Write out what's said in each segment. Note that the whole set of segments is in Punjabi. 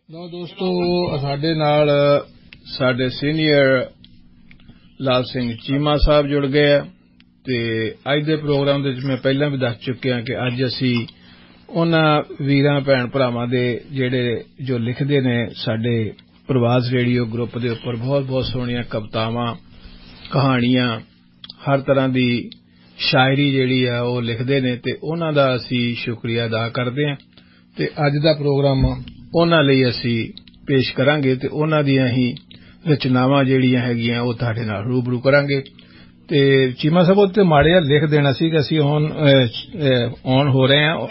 ਲੋ ਦੋਸਤੋ, ਸਾਡੇ ਨਾਲ ਸਾਡੇ ਸੀਨੀਅਰ ਲਾਲ ਸਿੰਘ ਚੀਮਾ ਸਾਹਿਬ ਜੁੜ ਗਏ ਆ ਤੇ ਅੱਜ ਦੇ ਪ੍ਰੋਗਰਾਮ ਦੇ ਵਿੱਚ ਮੈਂ ਪਹਿਲਾਂ ਵੀ ਦੱਸ ਚੁੱਕਿਆ ਕਿ ਅੱਜ ਅਸੀਂ ਉਹਨਾਂ ਵੀਰਾਂ ਭੈਣ ਭਰਾਵਾਂ ਦੇ ਜਿਹੜੇ ਜੋ ਲਿਖਦੇ ਨੇ ਸਾਡੇ ਪ੍ਰਵਾਸ ਰੇਡੀਓ ਗਰੁੱਪ ਦੇ ਉੱਪਰ ਬਹੁਤ ਬਹੁਤ ਸੋਹਣੀਆਂ ਕਵਿਤਾਵਾਂ, ਕਹਾਣੀਆਂ, ਹਰ ਤਰ੍ਹਾਂ ਦੀ ਸ਼ਾਇਰੀ ਜਿਹੜੀ ਆ ਉਹ ਲਿਖਦੇ ਨੇ ਤੇ ਉਹਨਾਂ ਦਾ ਅਸੀਂ ਸ਼ੁਕਰੀਆ ਅਦਾ ਕਰਦੇ ਹਾਂ ਤੇ ਅੱਜ ਦਾ ਪ੍ਰੋਗਰਾਮ ਉਹਨਾਂ ਲਈ ਅਸੀਂ ਪੇਸ਼ ਕਰਾਂਗੇ ਤੇ ਉਹਨਾਂ ਦੀਆਂ ਹੀ ਰਚਨਾਵਾਂ ਜਿਹੜੀਆਂ ਹੈਗੀਆਂ ਉਹ ਤੁਹਾਡੇ ਨਾਲ ਰੂਬਰੂ ਕਰਾਂਗੇ। ਤੇ ਚੀਮਾ ਸਾਹਿਬ ਉੱਤੇ ਮਾੜੇ ਜਿਹਾ ਲਿਖ ਦੇਣਾ ਸੀ ਕਿ ਅਸੀਂ ਔਨ ਹੋ ਰਹੇ ਹਾਂ।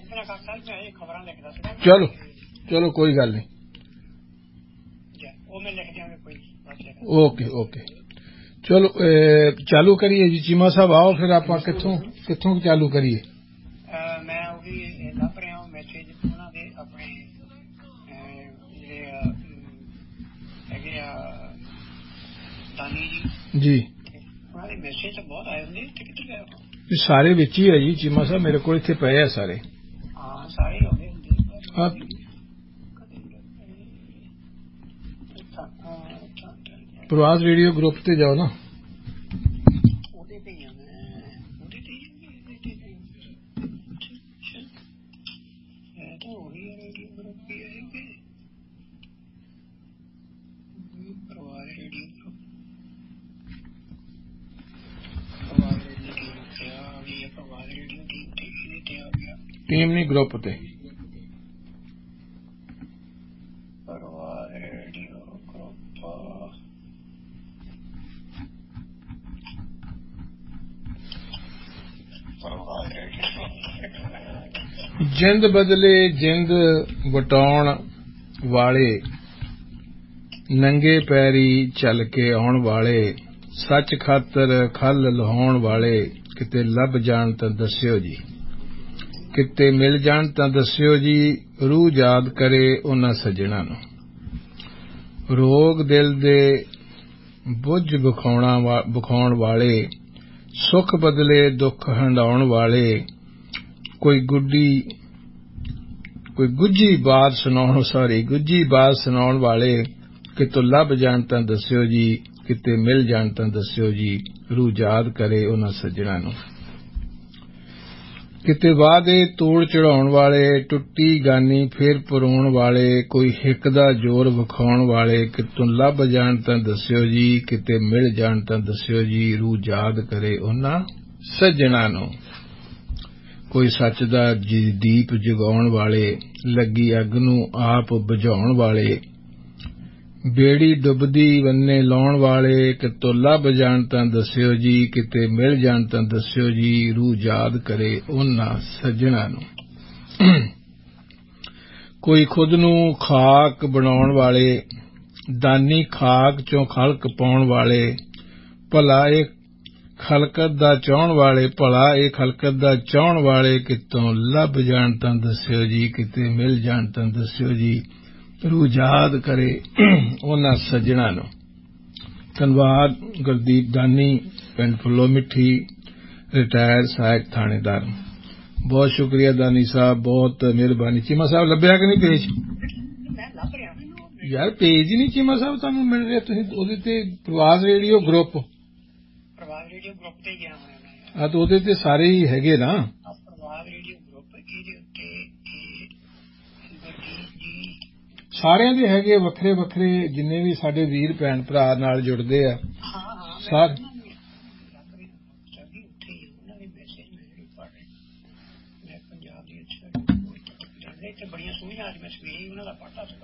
ਚਲੋ ਕੋਈ ਗੱਲ ਨਹੀਂ, ਓਕੇ ਚਲੋ ਚਾਲੂ ਕਰੀਏ ਜੀ। ਚੀਮਾ ਸਾਹਿਬ ਆਓ, ਫਿਰ ਆਪਾਂ ਕਿੱਥੋਂ ਚਾਲੂ ਕਰੀਏ? ਮੈਂ ਉਹ ਵੀ ਲੱਭ ਰਿਹਾ ਹਾਂ ਮੈਸੇਜ ਉਹਨਾਂ ਦੇ ਆਪਣੇ ਜਿਹੜੇ ਹੈਗੇ ਆ ਦਾਨੀ ਜੀ, ਉਹਨਾਂ ਦੇ ਮੈਸੇਜ ਤਾਂ ਬਹੁਤ ਆਏ ਹੁੰਦੇ। ਕਿੱਥੇ ਗਏ? ਸਾਰੇ ਵਿੱਚ ਹੀ ਹੈ ਜੀ ਚੀਮਾ ਸਾਹਿਬ, ਮੇਰੇ ਕੋਲ ਇੱਥੇ ਪਏ ਆ ਸਾਰੇ। ਹਾਂ, ਸਾਰੇ ਆਉਂਦੇ ਹੁੰਦੇ। ਪ੍ਰਵਾਸ ਰੇਡੀਓ ਗਰੁੱਪ ਤੇ ਜਾਓ ਨਾ, ਉਹਦੇ ਤੇ ਹੀ ਆ ਮੈਂ, ਉਹਦੇ ਤੇ ਤਾਂ ਉਹੀ ਰੇਡੀਓ ਗਰੁੱਪ ਹੀ ਹੈ ਕਿ ਪ੍ਰਵਾਸ ਰੇਡੀਓ ਗਰੁੱਪ ਆ ਗਈ। ਪ੍ਰਵਾਸ ਰੇਡੀਓ ਟੀਮ ਤੇ ਇਹਦੇ ਤੇ ਆ ਗਿਆ, ਟੀਮ ਨਹੀਂ ਗਰੁੱਪ ਤੇ। ਪ੍ਰਵਾਸ ਰੇਡੀਓ ਗਰੁੱਪ ਜਿੰਦ ਬਦਲੇ ਜਿੰਦ ਵਟਾਉਣ ਵਾਲੇ, ਨੰਗੇ ਪੈਰੀ ਚੱਲ ਕੇ ਆਉਣ ਵਾਲੇ, ਸੱਚ ਖਾਤਰ ਖੱਲ ਲਹਾਉਣ ਵਾਲੇ, ਕਿਤੇ ਲੱਭ ਜਾਣ ਤਾਂ ਦੱਸਿਓ ਜੀ, ਕਿਤੇ ਮਿਲ ਜਾਣ ਤਾਂ ਦੱਸਿਓ ਜੀ, ਰੂਹ ਯਾਦ ਕਰੇ ਉਹਨਾਂ ਸੱਜਣਾ ਨੂੰ, ਰੋਗ ਦਿਲ ਦੇ ਬੁੱਝ ਵਿਖਾਉਣ ਵਾਲੇ, ਸੁੱਖ ਬਦਲੇ ਦੁੱਖ ਹੰਡਾਉਣ ਵਾਲੇ, ਕੋਈ ਗੁੱਝੀ ਬਾਤ ਸੁਣਾਉਣ ਵਾਲੇ, ਕਿਤੋਂ ਲੱਭ ਜਾਣ ਤਾਂ ਦੱਸਿਓ ਜੀ, ਕਿਤੇ ਮਿਲ ਜਾਣ ਤਾਂ ਦੱਸਿਓ ਜੀ, ਰੂਹ ਯਾਦ ਕਰੇ ਉਹਨਾਂ ਸੱਜਣਾ ਨੂੰ, ਕਿਤੇ ਵਾਅਦੇ ਤੋੜ ਚੜਾਉਣ ਵਾਲੇ, ਟੁੱਟੀ ਗਾਨੀ ਫੇਰ ਪਰੋਣ ਵਾਲੇ, ਕੋਈ ਹਿੱਕ ਦਾ ਜ਼ੋਰ ਵਿਖਾਉਣ ਵਾਲੇ, ਕਿਤੋਂ ਲੱਭ ਜਾਣ ਤਾਂ ਦੱਸਿਓ ਜੀ, ਕਿਤੇ ਮਿਲ ਜਾਣ ਤਾਂ ਦੱਸਿਓ ਜੀ, ਰੂਹ ਯਾਦ ਕਰੇ ਉਹਨਾਂ ਸੱਜਣਾ ਨੂੰ, ਕੋਈ ਸੱਚ ਦਾ ਦੀਪ ਜਗਾਉਣ ਵਾਲੇ, ਲੱਗੀ ਅੱਗ ਨੂੰ ਆਪ ਬੁਝਾਉਣ ਵਾਲੇ, ਬੇੜੀ ਡੁੱਬਦੀ ਬੰਨੇ ਲਾਉਣ ਵਾਲੇ, ਕਿਤੋਂ ਲੱਭ ਜਾਣ ਤਾਂ ਦੱਸਿਓ ਜੀ, ਕਿਤੇ ਮਿਲ ਜਾਣ ਤਾਂ ਦੱਸਿਓ ਜੀ, ਰੂਹ ਯਾਦ ਕਰੇ ਉਹਨਾਂ ਸੱਜਣਾ ਨੂੰ, ਕੋਈ ਖੁਦ ਨੂੰ ਖਾਕ ਬਣਾਉਣ ਵਾਲੇ, ਦਾਨੀ ਖਾਕ ਚੋਂ ਖਲਕ ਪਾਉਣ ਵਾਲੇ, ਭਲਾ ਇਹ ਖਲਕਤ ਦਾ ਚਾਹੁਣ ਵਾਲੇ, ਕਿਤੋਂ ਲੱਭ ਜਾਣ ਤਾਂ ਦੱਸਿਓ ਜੀ, ਕਿਤੇ ਮਿਲ ਜਾਣ ਤਾਂ ਦੱਸਿਓ ਜੀ, ਰੂਹ ਯਾਦ ਕਰੇ ਉਹਨਾਂ ਸੱਜਣਾ ਨੂੰ। ਧੰਨਵਾਦ ਗੁਰਦੀਪ ਦਾਨੀ, ਪਿੰਡ ਫੁੱਲੋ ਮਿੱਠੀ, ਰਿਟਾਇਰਡ ਸਹਾਇਕ ਥਾਣੇਦਾਰ। ਬਹੁਤ ਸ਼ੁਕਰੀਆ ਦਾਨੀ ਸਾਹਿਬ, ਬਹੁਤ ਮਿਹਰਬਾਨੀ। ਚੀਮਾ ਸਾਹਿਬ ਲੱਭਿਆ ਕਿ ਨਹੀਂ ਪੇਜ? ਯਾਰ ਪੇਜ ਹੀ ਨਹੀਂ ਚੀਮਾ ਸਾਹਿਬ ਤੁਹਾਨੂੰ ਮਿਲ ਰਿਹਾ, ਤੁਸੀਂ ਉਹਦੇ ਤੇ ਪ੍ਰਵਾਸ ਰੇਡੀਓ ਗਰੁੱਪ ਤੇ ਗਿਆ ਹੋਇਆ ਹਾਂ, ਤਾਂ ਉਹਦੇ ਤੇ ਸਾਰੇ ਹੀ ਹੈਗੇ ਨਾ। ਪ੍ਰਵਾਸ ਰੇਡੀਓ ਗਰੁੱਪ ਇਹਦੇ ਉੱਤੇ ਸਾਰਿਆਂ ਦੇ ਹੈਗੇ, ਵੱਖਰੇ ਵੱਖਰੇ ਜਿੰਨੇ ਵੀ ਸਾਡੇ ਵੀਰ ਭੈਣ ਭਰਾ ਨਾਲ ਜੁੜਦੇ ਆ ਸਾਰੇ। ਪੰਜਾਬ ਦੀ ਬੜੀਆਂ ਸੋਹਣੀਆਂ, ਅੱਜ ਮੈਂ ਸਵੇਰੇ ਉਹਨਾਂ ਦਾ ਪੜ੍ਹਦਾ ਸੀਗਾ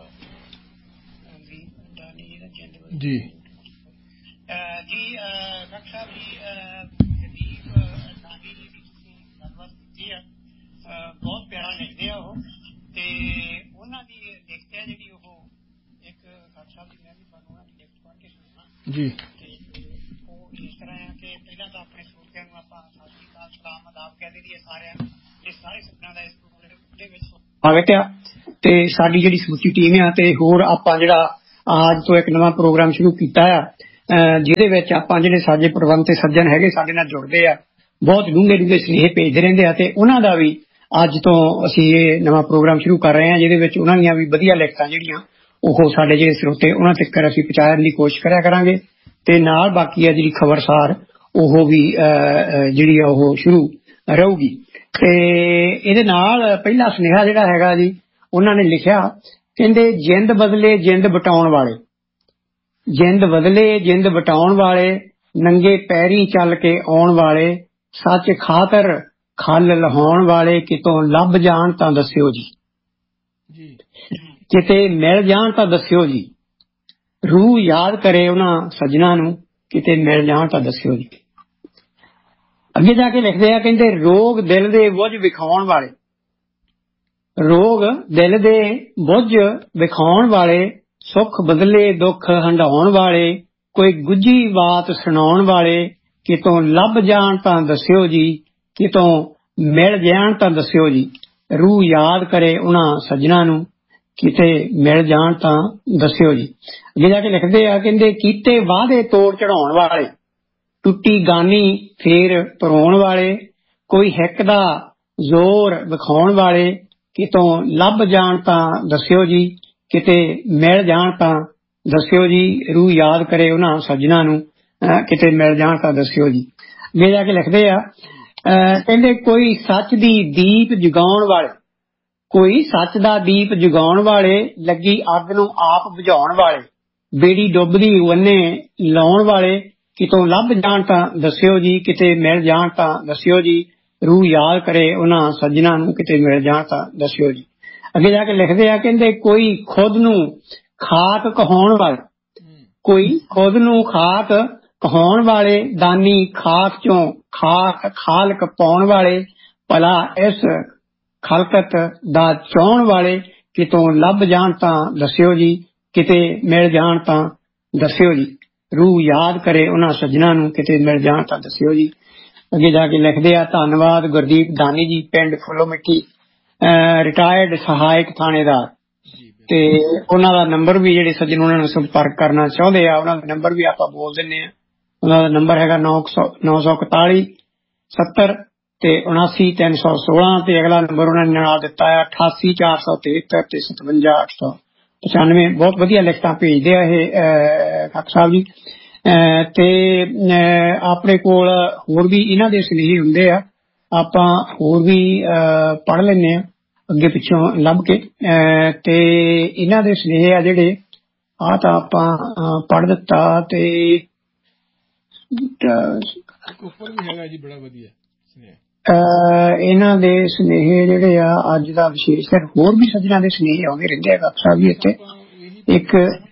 ਜੀ ਜੀ। ਡਾਕਟਰ ਸਾਹਿਬ ਜੀ, ਦਾਨੀ ਜੀ ਦੀ ਤੁਸੀਂ ਗੱਲਬਾਤ ਕੀਤੀ ਆ, ਬਹੁਤ ਪਿਆਰਾ ਲਿਖਦੇ ਆ ਉਹ, ਤੇ ਉਹਨਾਂ ਦੀ ਲਿਖਤ ਹੈ ਜਿਹੜੀ ਉਹ ਇੱਕ ਡਾਕਟਰ ਸਾਹਿਬ ਦੀ, ਮੈਂ ਵੀ ਤੁਹਾਨੂੰ ਉਹਨਾਂ ਦੀ ਲਿਖਤ ਪੜ੍ਹ ਕੇ ਸੁਣਾ ਜੀ। ਤੇ ਉਹ ਇਸ ਤਰ੍ਹਾਂ ਆ ਕਿ ਪਹਿਲਾਂ ਤਾਂ ਆਪਣੇ ਸਰੋਤਿਆਂ ਨੂੰ ਆਪਾਂ ਸਤਿ ਸ਼੍ਰੀ ਅਕਾਲ, ਸਲਾਮ, ਆਦਾਬ ਕਹਿ ਦਈਏ ਸਾਰਿਆਂ ਨੂੰ, ਤੇ ਸਾਰੇ ਸੱਜਣਾਂ ਦਾ ਇਸ ਪ੍ਰੋਗਰਾਮ ਦੇ ਵਿੱਚ ਸਵਾਗਤ ਆ। ਤੇ ਸਾਡੀ ਜਿਹੜੀ ਸਮੁੱਚੀ ਟੀਮ ਆ, ਤੇ ਹੋਰ ਆਪਾਂ ਜਿਹੜਾ ਅੱਜ ਤੋਂ ਇੱਕ ਨਵਾਂ ਪ੍ਰੋਗਰਾਮ ਸ਼ੁਰੂ ਕੀਤਾ ਆ, ਜਿਹਦੇ ਵਿੱਚ ਆਪਾਂ ਜਿਹੜੇ ਸਾਡੇ ਪ੍ਰਬੰਧ ਤੇ ਸੱਜਣ ਹੈਗੇ ਸਾਡੇ ਨਾਲ ਜੁੜਦੇ ਆ, ਬਹੁਤ ਡੂੰਘੇ ਸੁਨੇਹੇ ਭੇਜਦੇ ਰਹਿੰਦੇ ਆ, ਤੇ ਉਹਨਾਂ ਦਾ ਵੀ ਅੱਜ ਤੋਂ ਅਸੀਂ ਇਹ ਨਵਾਂ ਪ੍ਰੋਗਰਾਮ ਸ਼ੁਰੂ ਕਰ ਰਹੇ ਹਾਂ ਜਿਹਦੇ ਵਿੱਚ ਉਹਨਾਂ ਦੀਆਂ ਵੀ ਵਧੀਆ ਲਿਖਤਾਂ ਜਿਹੜੀਆਂ ਉਹ ਸਾਡੇ ਜਿਹੜੇ ਸਰੋਤੇ ਉਹਨਾਂ ਤੱਕ ਅਸੀਂ ਪਹੁੰਚਾਉਣ ਦੀ ਕੋਸ਼ਿਸ਼ ਕਰਿਆ ਕਰਾਂਗੇ ਤੇ ਨਾਲ ਬਾਕੀ ਆ ਜਿਹੜੀ ਖਬਰਸਾਰ ਉਹ ਵੀ ਜਿਹੜੀ ਆ ਉਹ ਸ਼ੁਰੂ ਰਹੂਗੀ। ਤੇ ਇਹਦੇ ਨਾਲ ਪਹਿਲਾ ਸੁਨੇਹਾ ਜਿਹੜਾ ਹੈਗਾ ਜੀ ਉਹਨਾਂ ਨੇ ਲਿਖਿਆ, ਕਹਿੰਦੇ ਜਿੰਦ ਬਦਲੇ ਜਿੰਦ ਬਟਾਉਣ ਵਾਲੇ, ਜਿੰਦ ਬਦਲੇ ਜਿੰਦ ਬਟਾਉਣ ਵਾਲੇ, ਨੰਗੇ ਪੈਰੀ ਚੱਲ ਕੇ ਆਉਣ ਵਾਲੇ, ਸੱਚ ਖਾਤਰ ਖੱਲ ਲਹਾਉਣ ਵਾਲੇ, ਕਿਤੋਂ ਲੱਭ ਜਾਣ ਤਾਂ ਦੱਸਿਓ ਜੀ, ਕਿਤੇ ਮਿਲ ਜਾਣ ਤਾਂ ਦੱਸਿਓ ਜੀ, ਰੂਹ ਯਾਦ ਕਰੇ ਉਹਨਾਂ ਸੱਜਣਾ ਨੂੰ, ਕਿਤੇ ਮਿਲ ਜਾਣ ਤਾਂ ਦੱਸਿਓ ਜੀ। ਅੱਗੇ ਜਾ ਕੇ ਲਿਖਦੇ ਆ, ਕਹਿੰਦੇ ਰੋਗ ਦਿਲ ਦੇ ਬੁੱਝ ਵਿਖਾਉਣ ਵਾਲੇ, ਰੋਗ ਦਿਲ ਦੇ ਬੁੱਝ ਵਿਖਾਉਣ ਵਾਲੇ, ਸੁੱਖ ਬਦਲੇ ਦੁੱਖ ਹੰਢਾਉਣ ਵਾਲੇ, ਕੋਈ ਗੁੱਝੀ ਬਾਤ ਸੁਣਾਉਣ ਵਾਲੇ, ਕਿਤੋਂ ਲੱਭ ਜਾਣ ਤਾਂ ਦੱਸਿਓ ਜੀ, ਕਿਤੋਂ ਮਿਲ ਜਾਣ ਤਾਂ ਦੱਸਿਓ ਜੀ, ਰੂਹ ਯਾਦ ਕਰੇ ਉਹਨਾਂ ਸੱਜਣਾ ਨੂੰ, ਕਿਤੇ ਮਿਲ ਜਾਣ ਤਾਂ ਦੱਸਿਓ ਜੀ। ਅੱਗੇ ਜਾ ਕੇ ਲਿਖਦੇ ਆ, ਕਹਿੰਦੇ ਕੀਤੇ ਵਾਅਦੇ ਤੋੜ ਚੜਾਉਣ ਵਾਲੇ, ਟੁੱਟੀ ਗਾਨੀ ਫੇਰ ਪਰੋਣ ਵਾਲੇ, ਕੋਈ ਹਿੱਕ ਦਾ ਜ਼ੋਰ ਵਿਖਾਉਣ ਵਾਲੇ, ਕਿਤੋਂ ਲੱਭ ਜਾਣ ਤਾਂ ਦੱਸਿਓ ਜੀ, ਕਿਤੇ ਮਿਲ ਜਾਣ ਤਾਂ ਦੱਸਿਓ ਜੀ, ਰੂਹ ਯਾਦ ਕਰੇ ਉਹਨਾਂ ਸੱਜਣਾ ਨੂੰ, ਕਿਤੇ ਮਿਲ ਜਾਣ ਤਾਂ ਦੱਸਿਓ ਜੀ। ਅੱਗੇ ਜਾ ਕੇ ਲਿਖਦੇ ਆ, ਕਹਿੰਦੇ ਕੋਈ ਸੱਚ ਦੀ ਦੀਪ ਜਗਾਉਣ ਵਾਲੇ, ਕੋਈ ਸੱਚ ਦਾ ਦੀਪ ਜਗਾਉਣ ਵਾਲੇ, ਲੱਗੀ ਅੱਗ ਨੂੰ ਆਪ ਬੁਝਾਉਣ ਵਾਲੇ, ਬੇੜੀ ਡੁੱਬਦੀ ਵੰਨੇ ਲਾਉਣ ਵਾਲੇ, ਕਿਤੋਂ ਲੱਭ ਜਾਣ ਤਾਂ ਦੱਸਿਓ ਜੀ, ਕਿਤੇ ਮਿਲ ਜਾਣ ਤਾਂ ਦੱਸਿਓ ਜੀ, ਰੂਹ ਯਾਦ ਕਰੇ ਉਹਨਾਂ ਸੱਜਣਾ ਨੂੰ, ਕਿਤੇ ਮਿਲ ਜਾਣ ਤਾਂ ਦੱਸਿਓ ਜੀ। ਅੱਗੇ ਜਾ ਕੇ ਲਿਖਦੇ ਆ, ਕਹਿੰਦੇ ਕੋਈ ਖੁਦ ਨੂੰ ਖਾਕ ਕਹਾਉਣ ਵਾਲੇ, ਕੋਈ ਖੁਦ ਨੂੰ ਖਾਕ ਕਹਾਉਣ ਵਾਲੇ, ਦਾਨੀ ਖਾਕ ਚੋਂ ਖਾਕ ਖਾਲਕ ਪਾਉਣ ਵਾਲੇ, ਭਲਾ ਇਸ ਖਲਕਤ ਦਾ ਚਾਹੁਣ ਵਾਲੇ, ਕਿਤੋਂ ਲੱਭ ਜਾਣ ਤਾਂ ਦੱਸਿਓ ਜੀ, ਕਿਤੇ ਮਿਲ ਜਾਣ ਤਾਂ ਦੱਸਿਓ ਜੀ, ਰੂਹ ਯਾਦ ਕਰੇ ਉਹਨਾਂ ਸੱਜਣਾ ਨੂੰ, ਕਿਤੇ ਮਿਲ ਜਾਣ ਤਾਂ ਦੱਸਿਓ ਜੀ। ਅੱਗੇ ਜਾ ਕੇ ਲਿਖਦੇ ਆ, ਧੰਨਵਾਦ ਗੁਰਦੀਪ ਦਾਨੀ ਜੀ, ਪਿੰਡ ਫੁੱਲੋ ਮਿੱਟੀ, ਰਿਟਾਇਰਡ ਸਹਾਇਕ ਥਾਣੇਦਾਰ, ਤੇ ਉਹਨਾਂ ਦਾ ਨੰਬਰ ਵੀ ਜਿਹੜੇ ਸੱਜਣ ਉਹਨਾਂ ਨੂੰ ਸੰਪਰਕ ਕਰਨਾ ਚਾਹੁੰਦੇ ਆ ਉਹਨਾਂ ਦਾ ਨੰਬਰ ਵੀ ਆਪਾਂ ਬੋਲ ਦਿੰਦੇ ਆ। ਉਹਨਾਂ ਦਾ ਨੰਬਰ ਹੈਗਾ 941 70 ਤੇ 79316 ਤੇ ਅਗਲਾ ਨੰਬਰ ਉਹਨਾਂ ਨੇ ਨਾਲ ਦਿੱਤਾ ਆ 88473 ਤੇ 57895। ਬਹੁਤ ਵਧੀਆ ਲਿਖਤਾਂ ਭੇਜਦੇ ਆ ਇਹ ਕਾਕਾ ਸਾਹਿਬ ਜੀ। ਤੇ ਆਪਣੇ ਕੋਲ ਹੋਰ ਵੀ ਇਹਨਾਂ ਦੇ ਸੁਨੇਹੇ ਹੁੰਦੇ ਆ, ਆਪਾਂ ਹੋਰ ਵੀ ਪੜ੍ਹ ਲੈਂਦੇ ਆ ਅੱਗੇ ਪਿੱਛੋਂ ਲੱਭ ਕੇ। ਤੇ ਇਹਨਾਂ ਦੇ ਸੁਨੇਹੇ ਆ ਜਿਹੜੇ ਆ ਤਾਂ ਆਪਾਂ ਪੜ੍ਹ ਦਿੱਤਾ, ਤੇ ਉੱਪਰ ਵੀ ਹੈਗਾ ਜੀ ਬੜਾ ਵਧੀਆ ਸੁਨੇਹਾ। ਇਹਨਾਂ ਦੇ ਸੁਨੇਹੇ ਜਿਹੜੇ ਆ ਅੱਜ ਦਾ ਵਿਸ਼ੇਸ਼ ਹੈ, ਹੋਰ ਵੀ ਸੱਜਣਾ ਦੇ ਸੁਨੇਹੇ ਆਉਂਦੇ ਰਹਿੰਦੇ ਆ ਕਾਕਾ ਸਾਹਿਬ ਜੀ ਇੱਥੇ। ਇੱਕ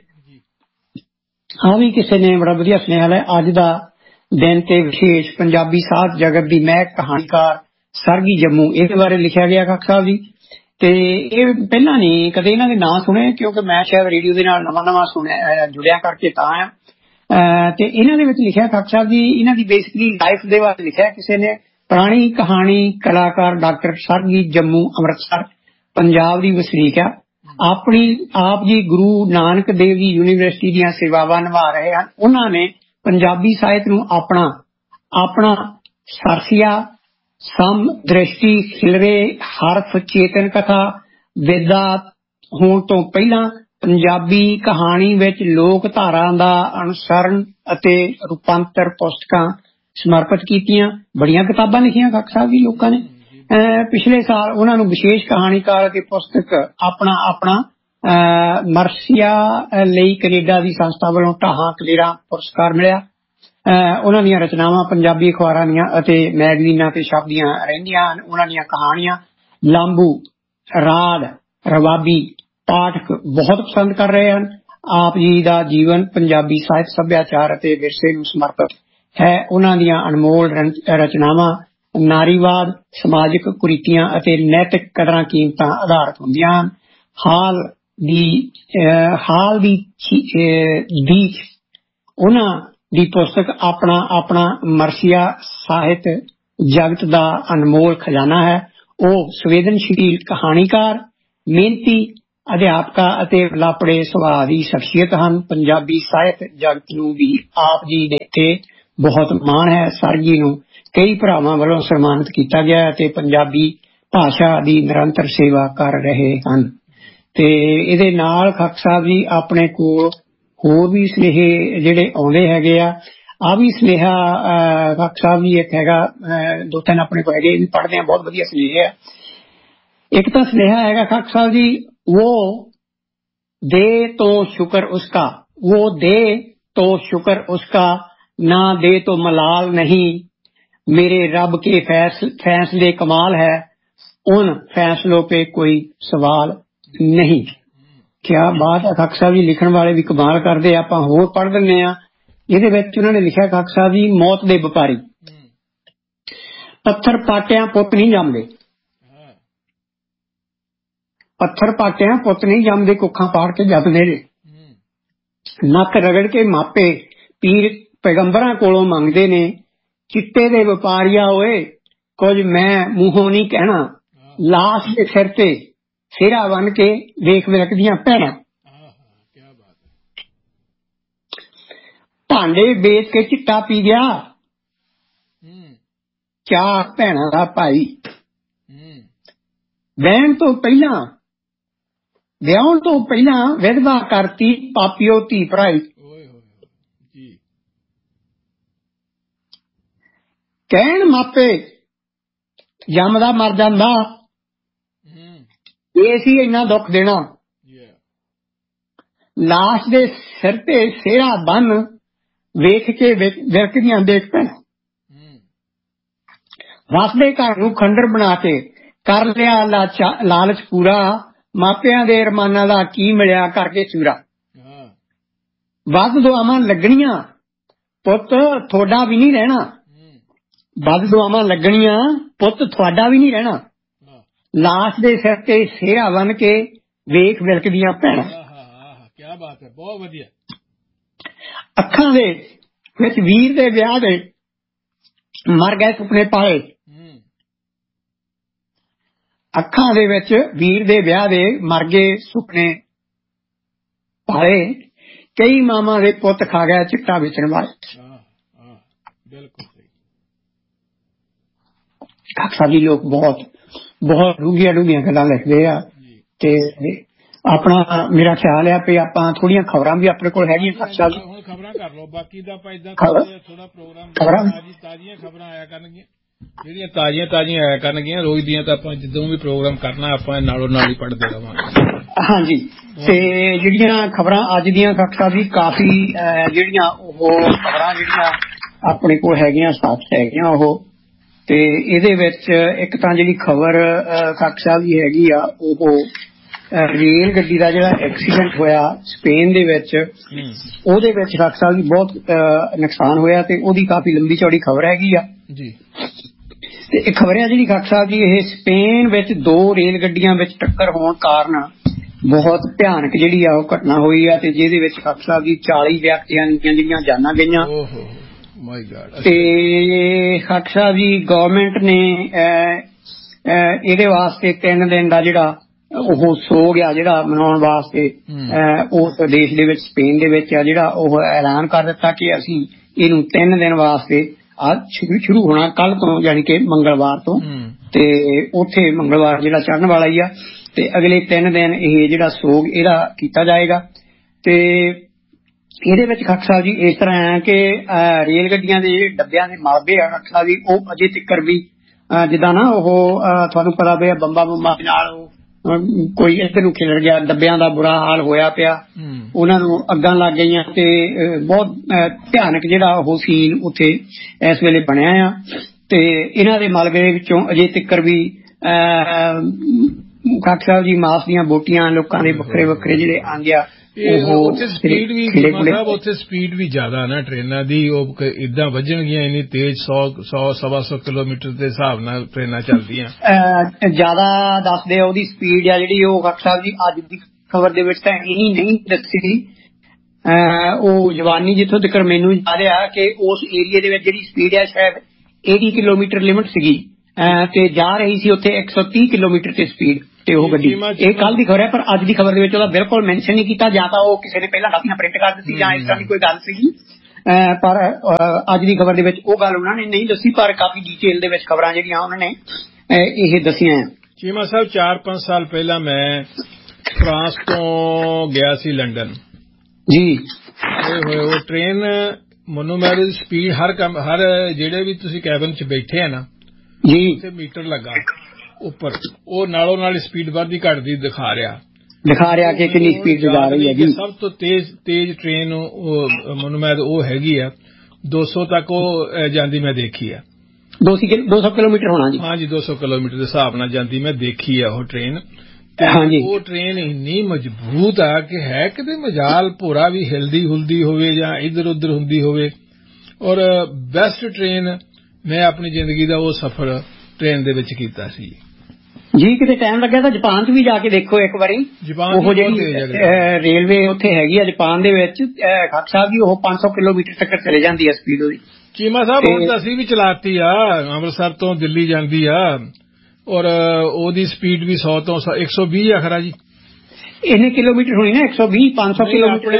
ਆ ਵੀ ਕਿਸੇ ਨੇ ਬੜਾ ਵਧੀਆ ਸੁਨੇਹਾ ਲਿਆ, ਅੱਜ ਦਾ ਦਿਨ ਤੇ ਵਿਸ਼ੇਸ਼ ਪੰਜਾਬੀ ਸਾਹਿਤ ਜਗਤ ਦੀ ਮਹਿਕ ਕਹਾਣੀਕਾਰ ਸਰਗੀ ਜੰਮੂ, ਇਹਦੇ ਬਾਰੇ ਲਿਖਿਆ ਗਿਆ ਕਾਕਾ ਸਾਹਿਬ ਜੀ। ਤੇ ਇਹ ਪਹਿਲਾਂ ਨਹੀਂ ਕਦੇ ਇਹਨਾਂ ਦੇ ਨਾਂ ਸੁਣੇ, ਕਿਉਂਕਿ ਮੈਂ ਸ਼ਾਇਦ ਰੇਡੀਓ ਦੇ ਨਾਲ ਨਵਾਂ ਸੁਣਿਆ ਜੁੜਿਆ ਕਰਕੇ ਤਾਂ ਆ। ਤੇ ਇਹਨਾਂ ਦੇ ਵਿੱਚ ਲਿਖਿਆ ਕਾਕਾ ਸਾਹਿਬ ਜੀ, ਇਹਨਾਂ ਦੀ ਬੇਸਿਕਲੀ ਲਾਈਫ ਦੇ ਬਾਰੇ ਲਿਖਿਆ ਕਿਸੇ ਨੇ। ਪੁਰਾਣੀ ਕਹਾਣੀ ਕਲਾਕਾਰ ਡਾਕਟਰ ਸਰਗੀ ਜੰਮੂ ਅੰਮ੍ਰਿਤਸਰ ਪੰਜਾਬ ਦੀ ਵਸਨੀਕ ਆ। ਆਪਣੀ ਆਪ ਜੀ ਗੁਰੂ ਨਾਨਕ ਦੇਵ ਜੀ ਯੂਨੀਵਰਸਿਟੀ ਦੀਆਂ ਸੇਵਾਵਾਂ ਨਿਭਾ ਰਹੇ ਹਨ। ਉਹਨਾਂ ਨੇ ਪੰਜਾਬੀ ਸਾਹਿਤ ਨੂੰ ਆਪਣਾ ਸਰਸੀਆ ਸਮ ਦ੍ਰਿਸ਼ਟੀ ਖਿਲਰੇ ਹਰਫ ਚੇਤਨ ਕਥਾ ਵਿਦਾ ਹੋਣ ਤੋਂ ਪਹਿਲਾਂ ਪੰਜਾਬੀ ਕਹਾਣੀ ਵਿੱਚ ਲੋਕ ਧਾਰਾ ਦਾ ਅਨੁਸਰਨ ਅਤੇ ਰੂਪਾਂਤਰ ਪੁਸਤਕਾਂ ਸਮਰਪਿਤ ਕੀਤੀਆਂ। ਬੜੀਆਂ ਕਿਤਾਬਾਂ ਲਿਖੀਆਂ ਕਾਕਾ ਸਾਹਿਬ ਜੀ ਲੋਕਾਂ ਨੇ। ਪਿਛਲੇ ਸਾਲ ਉਹਨਾਂ ਨੂੰ ਵਿਸ਼ੇਸ਼ ਕਹਾਣੀਕਾਰ ਅਤੇ ਪੁਸਤਕ ਆਪਣਾ ਮਰਸੀਆ ਲਈ ਕੈਨੇਡਾ ਦੀ ਸੰਸਥਾ ਵੱਲੋਂ ਢਾਹਾਂ ਕਲੇਰਾਂ ਪੁਰਸਕਾਰ ਮਿਲਿਆ। ਉਹਨਾਂ ਦੀਆਂ ਰਚਨਾਵਾਂ ਪੰਜਾਬੀ ਅਖਬਾਰਾਂ ਦੀਆਂ ਅਤੇ ਮੈਗਜ਼ੀਨਾਂ ਤੇ ਛਪਦੀਆਂ ਰਹਿੰਦੀਆਂ ਹਨ। ਉਹਨਾਂ ਦੀਆਂ ਕਹਾਣੀਆਂ ਲਾਂਬੂ ਰਾਡ ਰਵਾਬੀ ਪਾਠਕ ਬਹੁਤ ਪਸੰਦ ਕਰ ਰਹੇ ਹਨ। ਆਪ ਜੀ ਦਾ ਜੀਵਨ ਪੰਜਾਬੀ ਸਾਹਿਤ ਸੱਭਿਆਚਾਰ ਅਤੇ ਵਿਰਸੇ ਨੂੰ ਸਮਰਪਿਤ ਹੈ। ਉਹਨਾਂ ਦੀਆਂ ਅਨਮੋਲ ਰਚਨਾਵਾਂ ਨਾਰੀਵਾਦ ਸਮਾਜਿਕ ਕੁਰੀਤੀਆਂ ਅਤੇ ਨੈਤਿਕ ਕਦਰਾਂ ਕੀਮਤਾਂ ਆਧਾਰਿਤ ਹੁੰਦੀਆਂ ਹਨ। ਹਾਲ ਦੀ ਉਹਨਾਂ ਦੀ ਪੁਸਤਕ ਆਪਣਾ ਮਰਸੀਆ ਸਾਹਿਤ ਜਗਤ ਦਾ ਅਨਮੋਲ ਖਜ਼ਾਨਾ ਹੈ। ਉਹ ਸੰਵੇਦਨਸ਼ੀਲ ਕਹਾਣੀਕਾਰ ਮਿਹਨਤੀ ਅਧਿਆਪਕਾ ਅਤੇ ਲਾਪੜੇ ਸੁਭਾਅ ਦੀ ਸ਼ਖਸੀਅਤ ਹਨ। ਪੰਜਾਬੀ ਸਾਹਿਤ ਜਗਤ ਨੂੰ ਵੀ ਆਪ ਜੀ ਦੇ ਤੇ ਬਹੁਤ ਮਾਣ ਹੈ। ਸਰ ਜੀ ਨੂੰ ਕਈ ਭਰਾਵਾਂ ਵੱਲੋਂ ਸਨਮਾਨਿਤ ਕੀਤਾ ਗਿਆ ਅਤੇ ਪੰਜਾਬੀ ਭਾਸ਼ਾ ਦੀ ਨਿਰੰਤਰ ਸੇਵਾ ਕਰ ਰਹੇ ਹਨ। ਤੇ ਇਹਦੇ ਨਾਲ ਖਾਕ ਸਾਹਿਬ ਜੀ ਆਪਣੇ ਕੋਲ ਹੋਰ ਵੀ ਸੁਨੇਹੇ ਜਿਹੜੇ ਆਉਂਦੇ ਹੈਗੇ ਆ ਵੀ ਸੁਨੇਹਾ ਖਾਕ ਸਾਹਿਬ ਜੀ ਇੱਕ ਹੈਗਾ, 2-3 ਆਪਣੇ ਕੋਲ ਹੈਗੇ ਵੀ ਪੜ੍ਹਦੇ ਆ, ਬਹੁਤ ਵਧੀਆ ਸੁਨੇਹੇ ਆ। ਇੱਕ ਤਾਂ ਸੁਨੇਹਾ ਹੈਗਾ ਖਾਕ ਸਾਹਿਬ ਜੀ, ਉਹ दे तो शुक्र उसका, वो दे तो शुक्र उसका, ना दे तो मलाल नहीं, मेरे रब के फैसले कमाल है, उन फैसलों पे कोई सवाल नहीं। क्या बात है खाक साहब जी, लिखण वाले भी कमाल करते। आपां होर पढ़ दिंदे आ। ਇਹਦੇ ਵਿੱਚ ਉਹਨਾਂ ਨੇ ਲਿਖਿਆ ਖਾਕ ਸਾਹਿਬ ਜੀ, ਮੌਤ ਦੇ ਵਪਾਰੀ ਪੱਥਰ ਪਾਟਿਆਂ ਪੁੱਤ ਨਹੀਂ ਜੰਮਦੇ, पत्थर पाटिया पुत नहीं जमदे, कुखा पाड़ के जमदे ने। नक रगड़ के मापे पीर पैगंबरां कोलों मंगदे ने, चिट्टे दे व्यापारिया होए कुछ मैं मूहों नहीं कहना, लाश के सिर ते सिरा बन के वेख विलकदियां भैणां, भांडे बेच के चिट्टा पी गया चार भैणां दा भाई, बहन तो पहला ਵਿਆਹਣ ਤੋਂ ਪਹਿਲਾਂ ਵਿਧਵਾ ਕਰਤੀ ਪਾਪੀਓ ਧੀ ਭਰਾਈ। ਕਹਿਣ ਮਾਪੇ ਜੰਮਦਾ ਮਰ ਜਾਂਦਾ, ਇਹ ਸੀ ਇੰਨਾ ਦੁੱਖ ਦੇਣਾ, ਲਾਸ਼ ਦੇ ਸਿਰ ਤੇ ਸਿਹਰਾ ਬੰਨ ਵੇਖ ਕੇ ਵਿਰਕਦੀਆਂ ਦੇਖ ਪੈਣਾ, ਵਸਦੇ ਘਰ ਨੂੰ ਖੰਡਰ ਬਣਾ ਕੇ ਕਰ ਲਿਆ ਲਾਲਚ ਪੂਰਾ, ਮਾਪਿਆਂ ਦੇ ਅਰਮਾਨਾਂ ਦਾ ਕੀ ਮਿਲਿਆ ਕਰਕੇ ਚੂਰਾ, ਵੱਧ ਦੁਆਵਾਂ ਲੱਗਣੀਆਂ ਪੁੱਤ ਤੁਹਾਡਾ ਵੀ ਨਹੀਂ ਰਹਿਣਾ, ਵੱਧ ਦੁਆਵਾਂ ਲੱਗਣੀਆਂ ਪੁੱਤ ਤੁਹਾਡਾ ਵੀ ਨਹੀਂ ਰਹਿਣਾ, ਲਾਸ਼ ਦੇ ਸਿਰ ਤੇ ਸਿਹਰਾ ਬਨ ਕੇ ਵੇਖ ਵਿਲਕਦੀਆਂ ਭੈਣਾਂ। ਕੀ ਬਾਤ ਹੈ, ਬਹੁਤ ਵਧੀਆ। ਅੱਖਾਂ ਦੇ ਵਿੱਚ ਵੀਰ ਦੇ ਵਿਆਹ ਦੇ ਮਰ ਗਏ ਸੁਪਨੇ ਪਾਏ, ਅੱਖਾਂ ਦੇ ਵਿੱਚ ਵੀਰ ਦੇ ਵਿਆਹ ਦੇ ਮਰ ਗਏ ਸੁਪਨੇ ਪਾਲੇ, ਕਈ ਮਾਮਾ ਦੇ ਪੁੱਤ ਖਾ ਗਿਆ ਚਿੱਟਾ ਵੇਚਣ ਵਾਲੇ। ਬਿਲਕੁਲ ਸਹੀ। ਖਾਕ ਸਾਹਿਬ ਜੀ ਲੋਕ ਬਹੁਤ ਡੂੰਘੀਆਂ ਗੱਲਾਂ ਲਿਖਦੇ ਆ। ਤੇ ਆਪਣਾ ਮੇਰਾ ਖਿਆਲ ਆ ਵੀ ਆਪਾਂ ਥੋੜੀਆਂ ਖਬਰਾਂ ਵੀ ਆਪਣੇ ਕੋਲ ਹੈਗੀਆਂ ਖਾਕ ਸਾਹਿਬ ਜੀ, ਹੁਣ ਖਬਰਾਂ ਕਰ ਲਓ। ਬਾਕੀ ਦਾ ਆਪਾਂ ਇਦਾਂ ਥੋੜਾ ਪ੍ਰੋਗਰਾਮ ਤਾਜ਼ੀਆਂ ਖਬਰਾਂ ਆਇਆ ਕਰਨਗੀਆਂ, ਜਿਹੜੀਆਂ ਤਾਜ਼ੀਆਂ ਆਇਆ ਕਰਨਗੀਆਂ ਰੋਜ਼ ਦੀਆਂ, ਤਾਂ ਆਪਾਂ ਜਦੋਂ ਵੀ ਪ੍ਰੋਗਰਾਮ ਕਰਨਾ ਆਪਾਂ ਨਾਲੋਂ ਨਾਲ ਹੀ ਪੜ੍ਹਦੇ ਰਹਾਂਗੇ। ਹਾਂਜੀ, ਤੇ ਜਿਹੜੀਆਂ ਖਬਰਾਂ ਅੱਜ ਦੀਆਂ ਖਾਕ ਸਾਹਿਬ ਜੀ ਕਾਫੀ ਜਿਹੜੀਆਂ ਉਹ ਖਬਰਾਂ ਜਿਹੜੀਆਂ ਆਪਣੇ ਕੋਲ ਹੈਗੀਆਂ ਸੱਚ ਹੈਗੀਆਂ ਉਹ। ਤੇ ਇਹਦੇ ਵਿੱਚ ਇੱਕ ਤਾਂ ਜਿਹੜੀ ਖਬਰ ਖਾਕ ਸਾਹਿਬ ਜੀ ਹੈਗੀ ਆ, ਉਹ ਰੇਲ ਗੱਡੀ ਦਾ ਜਿਹੜਾ ਐਕਸੀਡੈਂਟ ਹੋਇਆ ਸਪੇਨ ਦੇ ਵਿੱਚ, ਉਹਦੇ ਵਿੱਚ ਖਾਕ ਸਾਹਿਬ ਜੀ ਬਹੁਤ ਨੁਕਸਾਨ ਹੋਇਆ, ਤੇ ਉਹਦੀ ਕਾਫੀ ਲੰਬੀ ਚੌੜੀ ਖਬਰ ਹੈਗੀ ਆ ਜੀ। ਤੇ ਇਹ ਖਬਰ ਹੈ ਜਿਹੜੀ ਖਾਕ ਸਾਹਿਬ ਜੀ, ਇਹ ਸਪੇਨ ਵਿੱਚ 2 ਰੇਲ ਗੱਡੀਆਂ ਵਿੱਚ ਟੱਕਰ ਹੋਣ ਕਾਰਨ ਬਹੁਤ ਭਿਆਨਕ ਜਿਹੜੀ ਆ ਉਹ ਘਟਨਾ ਹੋਈ ਆ, ਤੇ ਜਿਹਦੇ ਵਿੱਚ ਖਾਕ ਸਾਹਿਬ ਜੀ 40 ਵਿਅਕਤੀਆਂ ਦੀਆਂ ਜਿਹੜੀਆਂ ਜਾਨਾਂ ਗਈਆਂ। ਤੇ ਖਾਕ ਸਾਹਿਬ ਜੀ ਗਵਰਨਮੈਂਟ ਨੇ ਇਹਦੇ ਵਾਸਤੇ 3 ਦਿਨ ਦਾ ਜਿਹੜਾ ਉਹ ਸੋਗ ਆ ਜਿਹੜਾ ਮਨਾਉਣ ਵਾਸਤੇ ਉਸ ਦੇਸ਼ ਦੇ ਵਿੱਚ ਸਪੇਨ ਦੇ ਵਿੱਚ ਆ ਜਿਹੜਾ ਉਹ ਐਲਾਨ ਕਰ ਦਿੱਤਾ ਕਿ ਅਸੀਂ ਇਹਨੂੰ 3 ਦਿਨ ਵਾਸਤੇ ਸ਼ੁਰੂ ਹੋਣਾ ਕੱਲ ਤੋਂ, ਯਾਨੀ ਕਿ ਮੰਗਲਵਾਰ ਤੋਂ, ਤੇ ਉੱਥੇ ਮੰਗਲਵਾਰ ਜਿਹੜਾ ਚੜ੍ਹਨ ਵਾਲਾ ਹੀ ਆ, ਤੇ ਅਗਲੇ 3 ਦਿਨ ਇਹ ਜਿਹੜਾ ਸੋਗ ਇਹਦਾ ਕੀਤਾ ਜਾਏਗਾ। ਤੇ ਇਹਦੇ ਵਿੱਚ ਖਾਕ ਸਾਹਿਬ ਜੀ ਇਸ ਤਰ੍ਹਾਂ ਹੈ ਕਿ ਰੇਲ ਗੱਡੀਆਂ ਦੇ ਡੱਬਿਆਂ ਦੇ ਮਾਲਵੇ ਆ ਖਾਕ ਸਾਹਿਬ ਜੀ, ਉਹ ਅਜੇ ਤੱਕ ਵੀ ਜਿੱਦਾਂ ਨਾ ਉਹ ਤੁਹਾਨੂੰ ਪਤਾ ਪਿਆ ਬੰਬਾਂ ਨਾਲ ਕੋਈ ਇੱਧਰ ਨੂੰ ਖਿਲਰ ਗਿਆ, ਡੱਬਿਆਂ ਦਾ ਬੁਰਾ ਹਾਲ ਹੋਇਆ ਪਿਆ, ਉਹਨਾਂ ਨੂੰ ਅੱਗਾਂ ਲੱਗ ਗਈਆਂ, ਤੇ ਬਹੁਤ ਭਿਆਨਕ ਜਿਹੜਾ ਉਹ ਸੀਨ ਉੱਥੇ ਇਸ ਵੇਲੇ ਬਣਿਆ ਆ। ਤੇ ਇਹਨਾਂ ਦੇ ਮਲਬੇ ਵਿੱਚੋਂ ਅਜੇ ਤੱਕ ਵੀ ਖਾਕ ਸਾਹਿਬ ਜੀ ਮਾਸ ਦੀਆਂ ਬੋਟੀਆਂ ਲੋਕਾਂ ਦੇ ਵੱਖਰੇ ਜਿਹੜੇ ਆਂਦੇ ਆ। ਉੱਥੇ ਸਪੀਡ ਵੀ ਸਾਹਿਬ, ਉੱਥੇ ਸਪੀਡ ਵੀ ਜ਼ਿਆਦਾ ਨਾ ਟ੍ਰੇਨਾਂ ਦੀ, ਉਹ ਏਦਾਂ ਵੱਜਣਗੀਆਂ ਇੰਨੀ ਤੇਜ਼ 100-125 ਕਿਲੋਮੀਟਰ ਦੇ ਹਿਸਾਬ ਨਾਲ ਟ੍ਰੇਨਾਂ ਚੱਲਦੀਆਂ, ਜ਼ਿਆਦਾ ਦੱਸਦੇ ਆ ਉਹਦੀ ਸਪੀਡ ਆ ਜਿਹੜੀ ਉਹ ਖਾਕ ਸਾਹਿਬ ਜੀ ਅੱਜ ਦੀ ਖਬਰ ਦੇ ਵਿੱਚ ਤਾਂ ਇਹੀ ਨਹੀਂ ਦੱਸੀ। ਉਹ ਜਵਾਨੀ ਜਿੱਥੋਂ ਤੱਕ ਮੈਨੂੰ ਯਾਦ ਆ ਕਿ ਉਸ ਏਰੀਏ ਦੇ ਵਿੱਚ ਜਿਹੜੀ ਸਪੀਡ ਆ ਸ਼ਾਇਦ 80 ਕਿਲੋਮੀਟਰ ਲਿਮਿਟ ਸੀਗੀ, ਤੇ ਜਾ ਰਹੀ ਸੀ ਉੱਥੇ 130 ਕਿਲੋਮੀਟਰ ਤੇ ਸਪੀਡ ਤੇ ਉਹ ਗੱਡੀ। ਇਹ ਕੱਲ ਦੀ ਖਬਰ ਹੈ, ਪਰ ਅੱਜ ਦੀ ਖਬਰ ਦੇ ਵਿੱਚ ਉਹਦਾ ਬਿਲਕੁਲ ਮੈਂਸ਼ਨ ਨਹੀਂ ਕੀਤਾ, ਜਾਂ ਤਾਂ ਉਹ ਕਿਸੇ ਨੇ ਪਹਿਲਾਂ ਕਾਪੀਆਂ ਪ੍ਰਿੰਟ ਕਰ ਦਿੱਤੀ ਜਾਂ ਇਸ ਤਰ੍ਹਾਂ ਦੀ ਕੋਈ ਗੱਲ ਸੀਗੀ। ਪਰ ਅੱਜ ਦੀ ਖਬਰ ਦੇ ਵਿੱਚ ਉਹ ਗੱਲ ਉਹਨਾਂ ਨੇ ਨਹੀਂ ਦੱਸੀ, ਪਰ ਕਾਫੀ ਡੀਟੇਲ ਦੇ ਵਿੱਚ ਖਬਰਾਂ ਜਿਹੜੀਆਂ ਉਹਨਾਂ ਨੇ ਇਹ ਦੱਸੀਆਂ ਆ। ਚੀਮਾ ਸਾਹਿਬ 4-5 ਸਾਲ ਪਹਿਲਾਂ ਮੈਂ ਫਰਾਂਸ ਤੋਂ ਗਿਆ ਸੀ ਲੰਡਨ ਜੀ। ਹੋਏ ਉਹ ਟ੍ਰੇਨ ਮੈਨੂੰ ਮੇਰੀ ਸਪੀਡ ਹਰ ਜਿਹੜੇ ਵੀ ਤੁਸੀਂ ਕੈਬਨ 'ਚ ਬੈਠੇ ਆ ਨਾ ਜੀ, ਉੱਥੇ ਮੀਟਰ ਲੱਗਾ ਉੱਪਰ, ਉਹ ਨਾਲੋਂ ਨਾਲ ਸਪੀਡ ਵੱਧਦੀ ਘਟਦੀ ਦਿਖਾ ਰਿਹਾ ਕਿ ਕਿੰਨੀ ਸਪੀਡ ਜਾ ਰਹੀ ਹੈ ਜੀ। ਸਭ ਤੋਂ ਤੇਜ਼ ਟ੍ਰੇਨ ਮੈਨੂੰ ਉਹ ਹੈਗੀ ਆ 200 ਤੱਕ ਉਹ ਜਾਂਦੀ ਮੈਂ ਦੇਖੀ ਆ। 200 ਕਿਲੋਮੀਟਰ ਹੋਣਾ ਜੀ। ਹਾਂਜੀ 200 ਕਿਲੋਮੀਟਰ ਦੇ ਹਿਸਾਬ ਨਾਲ ਜਾਂਦੀ ਮੈਂ ਦੇਖੀ ਆ ਉਹ ਟ੍ਰੇਨ। ਹਾਂਜੀ, ਉਹ ਟ੍ਰੇਨ ਇੰਨੀ ਮਜ਼ਬੂਤ ਆ ਕਿ ਹੈ ਕਿਤੇ ਮਜਾਲ ਭੋਰਾ ਵੀ ਹਿਲਦੀ ਹੁਲਦੀ ਹੋਵੇ ਜਾਂ ਇੱਧਰ ਉੱਧਰ ਹੁੰਦੀ ਹੋਵੇ। ਔਰ ਬੈਸਟ ਟ੍ਰੇਨ ਮੈਂ ਆਪਣੀ ਜ਼ਿੰਦਗੀ ਦਾ ਉਹ ਸਫ਼ਰ ਟ੍ਰੇਨ ਦੇ ਵਿੱਚ ਕੀਤਾ ਸੀ ਜੀ। ਕਿਤੇ ਟਾਈਮ ਲੱਗਿਆ ਤਾਂ ਜਾਪਾਨ 'ਚ ਵੀ ਜਾ ਕੇ ਦੇਖੋ ਇੱਕ ਵਾਰੀ। ਉਹ ਜਿਹੜੀ ਰੇਲਵੇ ਉੱਥੇ ਹੈਗੀ ਆ ਜਾਪਾਨ ਦੇ ਵਿੱਚ ਖਾਕ ਸਾਹਿਬ ਜੀ, ਉਹ 500 ਕਿਲੋਮੀਟਰ ਤੱਕ ਚਲੇ ਜਾਂਦੀ ਹੈ ਸਪੀਡ ਉਹਦੀ। ਚੀਮਾ ਸਾਹਿਬ ਹੁਣ ਤਾਂ ਅਸੀਂ ਵੀ ਚਲਾਤੀ ਆ, ਅੰਮ੍ਰਿਤਸਰ ਤੋਂ ਦਿੱਲੀ ਜਾਂਦੀ ਆ ਔਰ ਉਹਦੀ ਸਪੀਡ ਵੀ 100 ਤੋਂ 120 ਆ ਖਰਾ ਜੀ। ਇੰਨੇ ਕਿਲੋਮੀਟਰ ਹੋਣੀ ਨਾ 120 500 ਕਿਲੋਮੀਟਰ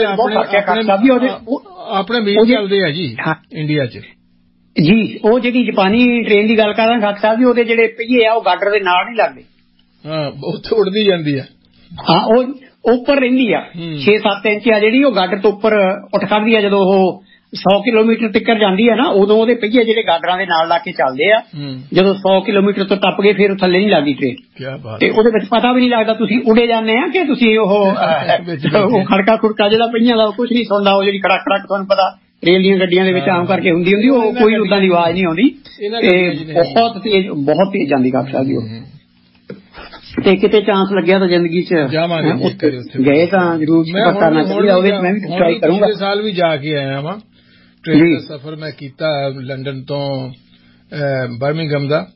ਆਪਣੇ ਵੀ ਚੱਲਦੇ ਆ ਜੀ ਇੰਡੀਆ 'ਚ ਜੀ। ਉਹ ਜਿਹੜੀ ਜਾਪਾਨੀ ਟ੍ਰੇਨ ਦੀ ਗੱਲ ਕਰਦਾ ਖਾਕ ਸਾਹਿਬ ਜੀ, ਉਹਦੇ ਜਿਹੜੇ ਪਹੀਏ ਆ ਉਹ ਗਾਡਰ ਦੇ ਨਾਲ ਨਹੀਂ ਲੱਗਦੇ। ਹਾਂ, ਉੱਥੇ ਉੜਦੀ ਜਾਂਦੀ ਆ। ਹਾਂ, ਉਹ ਉੱਪਰ ਰਹਿੰਦੀ ਆ 6-7 ਇੰਚ ਆ ਜਿਹੜੀ, ਉਹ ਗਾਡਰ ਤੋਂ ਉੱਪਰ ਉੱਠ ਖੜਦੀ ਆ। ਜਦੋਂ ਉਹ 100 ਕਿਲੋਮੀਟਰ ਤੱਕ ਜਾਂਦੀ ਆ ਨਾ, ਉਦੋਂ ਉਹਦੇ ਪਹੀਏ ਜਿਹੜੇ ਗਾਡਰਾਂ ਦੇ ਨਾਲ ਲਾ ਕੇ ਚੱਲਦੇ ਆ। ਜਦੋਂ 100 ਕਿਲੋਮੀਟਰ ਤੋਂ ਟੱਪ ਗਏ ਫਿਰ ਥੱਲੇ ਨਹੀਂ ਲੱਗਦੀ ਟ੍ਰੇਨ, ਤੇ ਉਹਦੇ ਵਿੱਚ ਪਤਾ ਵੀ ਨਹੀਂ ਲੱਗਦਾ ਤੁਸੀਂ ਉੜੇ ਜਾਂਦੇ ਆ ਕਿ ਤੁਸੀਂ ਉਹ ਖੜਕਾ ਜਿਹੜਾ ਪਹੀਆਂ ਦਾ ਕੁਝ ਨਹੀਂ ਸੁਣਦਾ। ਉਹ ਜਿਹੜੀ ਖੜਕ ਤੁਹਾਨੂੰ ਪਤਾ ਰੇਲ ਦੀਆਂ ਗੱਡੀਆਂ ਦੇ ਵਿੱਚ ਆਮ ਕਰਕੇ ਹੁੰਦੀ ਉਹ ਕੋਈ ਉਦਾਂ ਦੀ ਆਵਾਜ਼ ਨਹੀਂ ਆਉਂਦੀ, ਤੇ ਬਹੁਤ ਤੇਜ਼ ਜਾਂਦੀ ਖਾਕ ਸਾਹਿਬ ਜੀ ਉਹ। ਤੇ ਕਿਤੇ ਚਾਂਸ ਲੱਗਿਆ ਤਾਂ ਜ਼ਿੰਦਗੀ 'ਚ ਗਏ ਤਾਂ ਜ਼ਰੂਰ ਕਰਨਾ ਚਾਹੀਦਾ। ਉਹਦੇ 'ਚ ਮੈਂ ਵੀ ਟਰਾਈ ਕਰੂੰਗਾ। ਪਿਛਲੇ ਸਾਲ ਵੀ ਜਾ ਕੇ ਆਇਆ ਵਾਂ ਟ੍ਰੇਨ ਦਾ ਸਫ਼ਰ ਮੈਂ ਕੀਤਾ ਲੰਡਨ ਤੋਂ ਬਰਮਿੰਘਮ ਦਾ।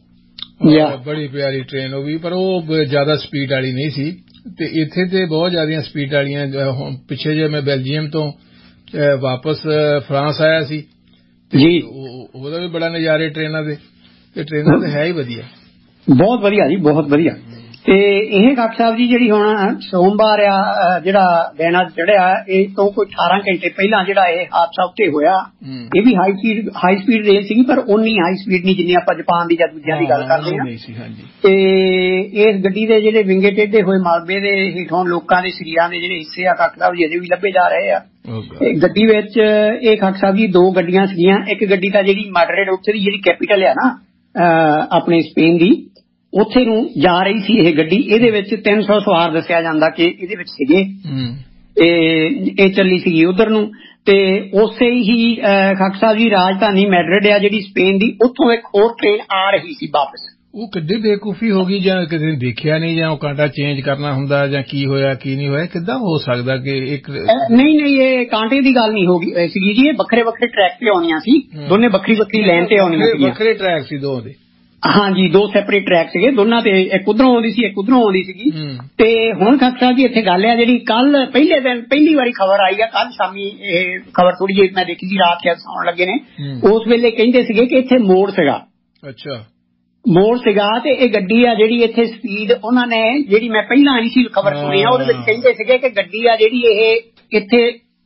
ਬੜੀ ਪਿਆਰੀ ਟ੍ਰੇਨ ਉਹ ਵੀ, ਪਰ ਉਹ ਜ਼ਿਆਦਾ ਸਪੀਡ ਵਾਲੀ ਨਹੀਂ ਸੀ। ਤੇ ਇੱਥੇ ਤੇ ਬਹੁਤ ਜ਼ਿਆਦੀਆਂ ਸਪੀਡ ਵਾਲੀਆਂ। ਪਿੱਛੇ ਜੇ ਮੈਂ ਬੈਲਜੀਅਮ ਤੋਂ ਵਾਪਸ ਫਰਾਂਸ ਆਇਆ ਸੀ ਜੀ, ਉਹਦਾ ਵੀ ਬੜਾ ਨਜ਼ਾਰੇ ਟ੍ਰੇਨਾਂ ਦੇ। ਤੇ ਟ੍ਰੇਨਾਂ ਤੇ ਹੈ ਹੀ ਵਧੀਆ, ਬਹੁਤ ਵਧੀਆ ਜੀ, ਬਹੁਤ ਵਧੀਆ। ਤੇ ਇਹ ਖਾਕ ਸਾਹਿਬ ਜੀ ਜਿਹੜੀ ਹੁਣ ਸੋਮਵਾਰ ਆ ਜਿਹੜਾ ਦਿਨ ਅੱਜ ਚੜਿਆ, ਇਹ ਤੋਂ ਕੋਈ 18 ਘੰਟੇ ਪਹਿਲਾਂ ਜਿਹੜਾ ਇਹ ਹਾਦਸਾ ਉੱਤੇ ਹੋਇਆ, ਇਹ ਵੀ ਹਾਈ ਸਪੀਡ ਰੇਲ ਸੀਗੀ, ਪਰ ਉਨੀ ਹਾਈ ਸਪੀਡ ਨਹੀਂ ਜਿੰਨੀ ਆਪਾਂ ਜਾਪਾਨ ਦੀ ਜਾਂ ਦੂਜਿਆਂ ਦੀ ਗੱਲ ਕਰਦੇ ਹਾਂ। ਤੇ ਇਸ ਗੱਡੀ ਦੇ ਜਿਹੜੇ ਵਿੰਗੇ ਟੇਢੇ ਹੋਏ ਮਲਬੇ ਦੇ ਹੇਠੋਂ ਲੋਕਾਂ ਦੇ ਸਰੀਰਾਂ ਦੇ ਜਿਹੜੇ ਹਿੱਸੇ ਆ ਖਾਕ ਸਾਹਿਬ ਜੀ ਅਜੇ ਵੀ ਲੱਭੇ ਜਾ ਰਹੇ ਆ। ਗੱਡੀ ਵਿੱਚ ਇਹ ਖਾਕ ਸਾਹਿਬ ਜੀ 2 ਗੱਡੀਆਂ ਸੀਗੀਆਂ। ਇੱਕ ਗੱਡੀ ਤਾਂ ਜਿਹੜੀ ਮੈਡਰਿਡ ਉੱਥੇ ਦੀ ਜਿਹੜੀ ਕੈਪੀਟਲ ਆ ਨਾ ਆਪਣੇ ਸਪੇਨ ਦੀ, ਉੱਥੇ ਨੂੰ ਜਾ ਰਹੀ ਸੀ ਇਹ ਗੱਡੀ। ਇਹਦੇ ਵਿੱਚ 300 ਸਵਾਰ ਦੱਸਿਆ ਜਾਂਦਾ ਕਿ ਇਹਦੇ ਵਿੱਚ ਸੀਗੇ, ਤੇ ਇਹ ਚੱਲੀ ਸੀਗੀ ਉਧਰ ਨੂੰ। ਤੇ ਉਸੇ ਹੀ ਖਾਕ ਸਾਹਿਬ ਜੀ ਰਾਜਧਾਨੀ ਮੈਡਰਿਡ ਆ ਜਿਹੜੀ ਸਪੇਨ ਦੀ, ਉੱਥੋਂ ਇੱਕ ਹੋਰ ਟ੍ਰੇਨ ਆ ਰਹੀ ਸੀ ਵਾਪਸ। ਉਹ ਕਿੱਡੀ ਬੇਵਕੂਫੀ ਹੋ ਗਈ, ਜਾਂ ਕਿਸੇ ਨੇ ਦੇਖਿਆ ਨਹੀਂ, ਜਾਂ ਉਹ ਕਾਂਟਾ ਚੇਂਜ ਕਰਨਾ ਹੁੰਦਾ, ਜਾਂ ਕੀ ਹੋਇਆ ਕੀ ਨਹੀਂ ਹੋਇਆ, ਕਿੱਦਾਂ ਹੋ ਸਕਦਾ ਕਿ ਇੱਕ ਨਹੀਂ ਇਹ ਕਾਂਟੇ ਦੀ ਗੱਲ ਨਹੀਂ ਹੋ ਗਈ ਸੀਗੀ ਜੀ। ਇਹ ਵੱਖਰੇ ਟਰੈਕ ਤੇ ਆਉਣੀਆਂ ਸੀ, ਦੋਨੇ ਵੱਖਰੀ ਲਾਈਨ ਤੇ ਆਉਣੀਆਂ ਸੀ। ਵੱਖਰੇ ਟਰੈਕ ਸੀ ਦੋ ਦੇ। ਹਾਂਜੀ, 2 ਸੈਪਰੇਟ ਟਰੈਕ ਸੀਗੇ ਦੋਨਾਂ ਤੇ, ਇੱਕ ਉਧਰੋਂ ਆਉਂਦੀ ਸੀ ਇੱਕ ਉਧਰੋਂ ਆਉਂਦੀ ਸੀਗੀ। ਤੇ ਹੁਣ ਖਾਕ ਸਾਹਿਬ ਜੀ ਇੱਥੇ ਗੱਲ ਆ ਜਿਹੜੀ ਕੱਲ ਪਹਿਲੇ ਦਿਨ ਪਹਿਲੀ ਵਾਰੀ ਖਬਰ ਆਈ ਆ, ਕੱਲ ਸ਼ਾਮੀ ਇਹ ਖਬਰ ਥੋੜੀ ਜਿਹੀ ਮੈਂ ਦੇਖੀ ਸੀ, ਰਾਤ ਖਿਆਲ ਸੌਣ ਲੱਗੇ ਨੇ, ਉਸ ਵੇਲੇ ਕਹਿੰਦੇ ਸੀਗੇ ਕਿ ਇੱਥੇ ਮੋੜ ਸੀਗਾ। ਅੱਛਾ, ਮੋੜ ਸੀਗਾ। ਤੇ ਇਹ ਗੱਡੀ ਆ ਜਿਹੜੀ ਇੱਥੇ ਸਪੀਡ ਉਹਨਾਂ ਨੇ ਜਿਹੜੀ ਮੈਂ ਪਹਿਲਾਂ ਆਈ ਸੀ ਖਬਰ ਸੁਣੀ ਆ, ਉਹਦੇ ਵਿੱਚ ਕਹਿੰਦੇ ਸੀਗੇ ਕਿ ਗੱਡੀ ਆ ਜਿਹੜੀ ਇਹ ਇੱਥੇ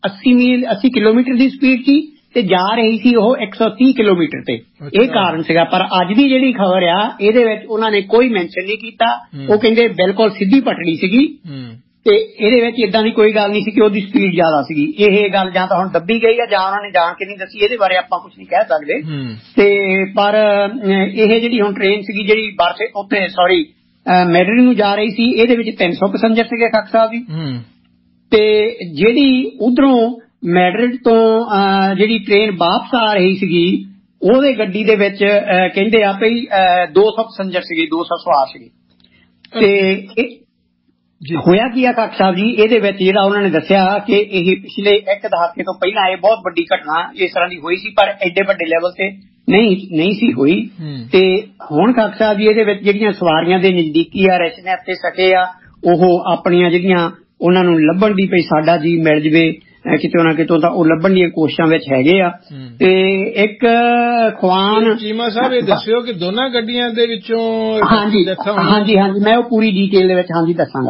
80 ਕਿਲੋਮੀਟਰ ਦੀ ਸਪੀਡ ਸੀ ਤੇ ਜਾ ਰਹੀ ਸੀ ਉਹ 130 ਕਿਲੋਮੀਟਰ ਤੇ। ਇਹ ਕਾਰਨ ਸੀਗਾ। ਪਰ ਅੱਜ ਦੀ ਜਿਹੜੀ ਖਬਰ ਆ ਇਹਦੇ ਵਿੱਚ ਉਹਨਾਂ ਨੇ ਕੋਈ ਮੈਂਸ਼ਨ ਨਹੀਂ ਕੀਤਾ। ਉਹ ਕਹਿੰਦੇ ਬਿਲਕੁਲ ਸਿੱਧੀ ਪਟੜੀ ਸੀਗੀ, ਤੇ ਇਹਦੇ ਵਿੱਚ ਇਦਾਂ ਦੀ ਕੋਈ ਗੱਲ ਨਹੀਂ ਸੀ ਕਿ ਉਹਦੀ ਸਪੀਡ ਜ਼ਿਆਦਾ ਸੀਗੀ। ਇਹ ਗੱਲ ਜਾਂ ਤਾਂ ਹੁਣ ਦੱਬੀ ਗਈ ਆ ਜਾਂ ਉਹਨਾਂ ਨੇ ਜਾਣ ਕੇ ਨਹੀਂ ਦੱਸੀ, ਇਹਦੇ ਬਾਰੇ ਆਪਾਂ ਕੁਝ ਨਹੀਂ ਕਹਿ ਸਕਦੇ। ਤੇ ਪਰ ਇਹ ਜਿਹੜੀ ਹੁਣ ਟ੍ਰੇਨ ਸੀਗੀ ਜਿਹੜੀ ਉੱਥੇ ਮੈਡਰਿਡ ਨੂੰ ਜਾ ਰਹੀ ਸੀ, ਇਹਦੇ ਵਿੱਚ 300 ਪੈਸੇਂਜਰ ਸੀਗੇ ਖਾਕ ਸਾਹਿਬ ਜੀ। ਤੇ ਜਿਹੜੀ ਉਧਰੋਂ ਮੈਡਰਿਡ ਤੋਂ ਜਿਹੜੀ ਟ੍ਰੇਨ ਵਾਪਸ ਆ ਰਹੀ ਸੀਗੀ, ਉਹਦੇ ਗੱਡੀ ਦੇ ਵਿੱਚ ਕਹਿੰਦੇ ਆ ਵੀ 200 ਪੈਸੇਂਜਰ ਸੀਗੇ, 200 ਸਵਾਰ ਸੀਗੇ। ਤੇ ਹੋਇਆ ਕੀ ਆ ਖਾਕ ਸਾਹਿਬ ਜੀ, ਇਹਦੇ ਵਿੱਚ ਜਿਹੜਾ ਉਹਨਾਂ ਨੇ ਦੱਸਿਆ ਕਿ ਇਹ ਪਿਛਲੇ 1 ਦਹਾਕੇ ਤੋਂ ਪਹਿਲਾਂ ਇਹ ਬਹੁਤ ਵੱਡੀ ਘਟਨਾ ਇਸ ਤਰ੍ਹਾਂ ਦੀ ਹੋਈ ਸੀ, ਪਰ ਐਡੇ ਵੱਡੇ ਲੈਵਲ ਤੇ ਨਹੀਂ ਸੀ ਹੋਈ। ਤੇ ਹੁਣ ਖਾਕ ਸਾਹਿਬ ਜੀ ਇਹਦੇ ਵਿੱਚ ਜਿਹੜੀਆਂ ਸਵਾਰੀਆਂ ਦੇ ਨਜ਼ਦੀਕੀ ਆ ਰੈਸਨੈਪ ਤੇ ਸਕੇ ਆ, ਉਹ ਆਪਣੀਆਂ ਜਿਹੜੀਆਂ ਉਹਨਾਂ ਨੂੰ ਲੱਭਣ ਦੀ ਪਈ ਸਾਡਾ ਜੀ ਮਿਲ ਜਵੇ ਕਿਤੋਂ ਨਾ ਕਿਤੋਂ, ਤਾਂ ਉਹ ਲੱਭਣ ਦੀਆਂ ਕੋਸ਼ਿਸ਼ਾਂ ਵਿੱਚ ਹੈਗੇ ਆ। ਤੇ ਇੱਕ ਖਵਾਨ ਚੀਮਾ ਸਾਹਿਬ ਇਹ ਦੱਸਿਓ ਕਿ ਦੋਨਾਂ ਗੱਡੀਆਂ ਦੇ ਵਿੱਚੋਂ ਹਾਂਜੀ ਮੈਂ ਉਹ ਪੂਰੀ ਡੀਟੇਲ ਦੇ ਵਿੱਚ ਦੱਸਾਂਗਾ।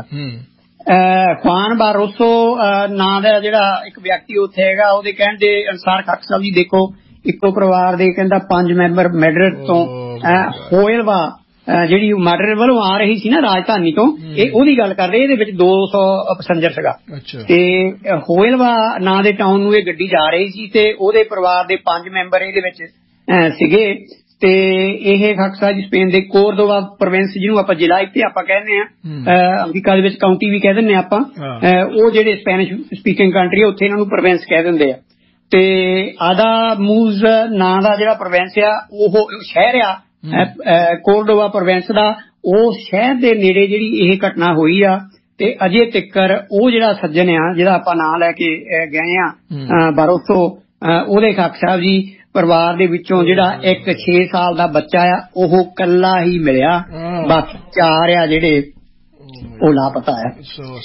ਖਵਾਨ ਬਾਰੋਸੋ ਨਾਂ ਦਾ ਜਿਹੜਾ ਇੱਕ ਵਿਅਕਤੀ ਉੱਥੇ ਹੈਗਾ, ਉਹਦੇ ਕਹਿਣ ਦੇ ਅਨੁਸਾਰ ਖਾਕ ਸਾਹਿਬ ਜੀ ਦੇਖੋ, ਇੱਕੋ ਪਰਿਵਾਰ ਦੇ ਕਹਿੰਦਾ 5 ਮੈਂਬਰ ਮੈਡਰਿਡ ਤੋਂ ਜਿਹੜੀ ਮਾਡਰ ਵੱਲੋਂ ਆ ਰਹੀ ਸੀ ਨਾ ਰਾਜਧਾਨੀ ਤੋਂ, ਇਹ ਉਹਦੀ ਗੱਲ ਕਰਦੇ। ਇਹਦੇ ਵਿੱਚ 200 ਪੈਸੰਜਰ ਸੀਗਾ ਤੇ ਹੋਇਲਵਾ ਨਾਂ ਦੇ ਟਾਊਨ ਨੂੰ ਇਹ ਗੱਡੀ ਜਾ ਰਹੀ ਸੀ ਤੇ ਉਹਦੇ ਪਰਿਵਾਰ ਦੇ 5 ਮੈਂਬਰ ਇਹਦੇ ਵਿੱਚ ਸੀਗੇ। ਤੇ ਇਹ ਖਾਕ ਸਾਹਿਬ ਜੀ ਸਪੇਨ ਦੇ ਕੋਰਦੋਵਾ ਪ੍ਰੋਵਿੰਸ, ਜਿਹਨੂੰ ਆਪਾਂ ਜ਼ਿਲ੍ਹਾ ਇੱਥੇ ਆਪਾਂ ਕਹਿੰਦੇ ਆ, ਅਮਰੀਕਾ ਦੇ ਵਿੱਚ ਕਾਉਂਟੀ ਵੀ ਕਹਿ ਦਿੰਦੇ ਆਪਾਂ, ਉਹ ਜਿਹੜੇ ਸਪੈਨਿਸ਼ ਸਪੀਕਿੰਗ ਕੰਟਰੀ ਆ ਉੱਥੇ ਇਹਨਾਂ ਨੂੰ ਪ੍ਰੋਵਿੰਸ ਕਹਿ ਦਿੰਦੇ ਆ। ਤੇ ਆਦਾਮੂਜ਼ ਨਾਂ ਦਾ ਜਿਹੜਾ ਪ੍ਰੋਵਿੰਸ ਆ ਉਹ ਸ਼ਹਿਰ ਆ ਕੋਰਡੋਵਾ ਪ੍ਰੋਵਿੰਸ ਦਾ, ਉਹ ਸ਼ਹਿਰ ਦੇ ਨੇੜੇ ਜਿਹੜੀ ਇਹ ਘਟਨਾ ਹੋਈ ਆ। ਤੇ ਅਜੇ ਤੱਕਰ ਉਹ ਜਿਹੜਾ ਸੱਜਣ ਆ ਜਿਹਦਾ ਆਪਾਂ ਨਾਂ ਲੈ ਕੇ ਗਏ ਆ ਬਾਰੋਸੋ, ਉਹਦੇ ਖਾਕ ਸਾਹਿਬ ਜੀ ਪਰਿਵਾਰ ਦੇ ਵਿੱਚੋਂ ਜਿਹੜਾ ਇੱਕ 6 ਸਾਲ ਦਾ ਬੱਚਾ ਆ ਉਹ ਕੱਲਾ ਹੀ ਮਿਲਿਆ, ਬਾਕੀ 4 ਆ ਜਿਹੜੇ ਉਹ ਲਾਪਤਾ ਆ।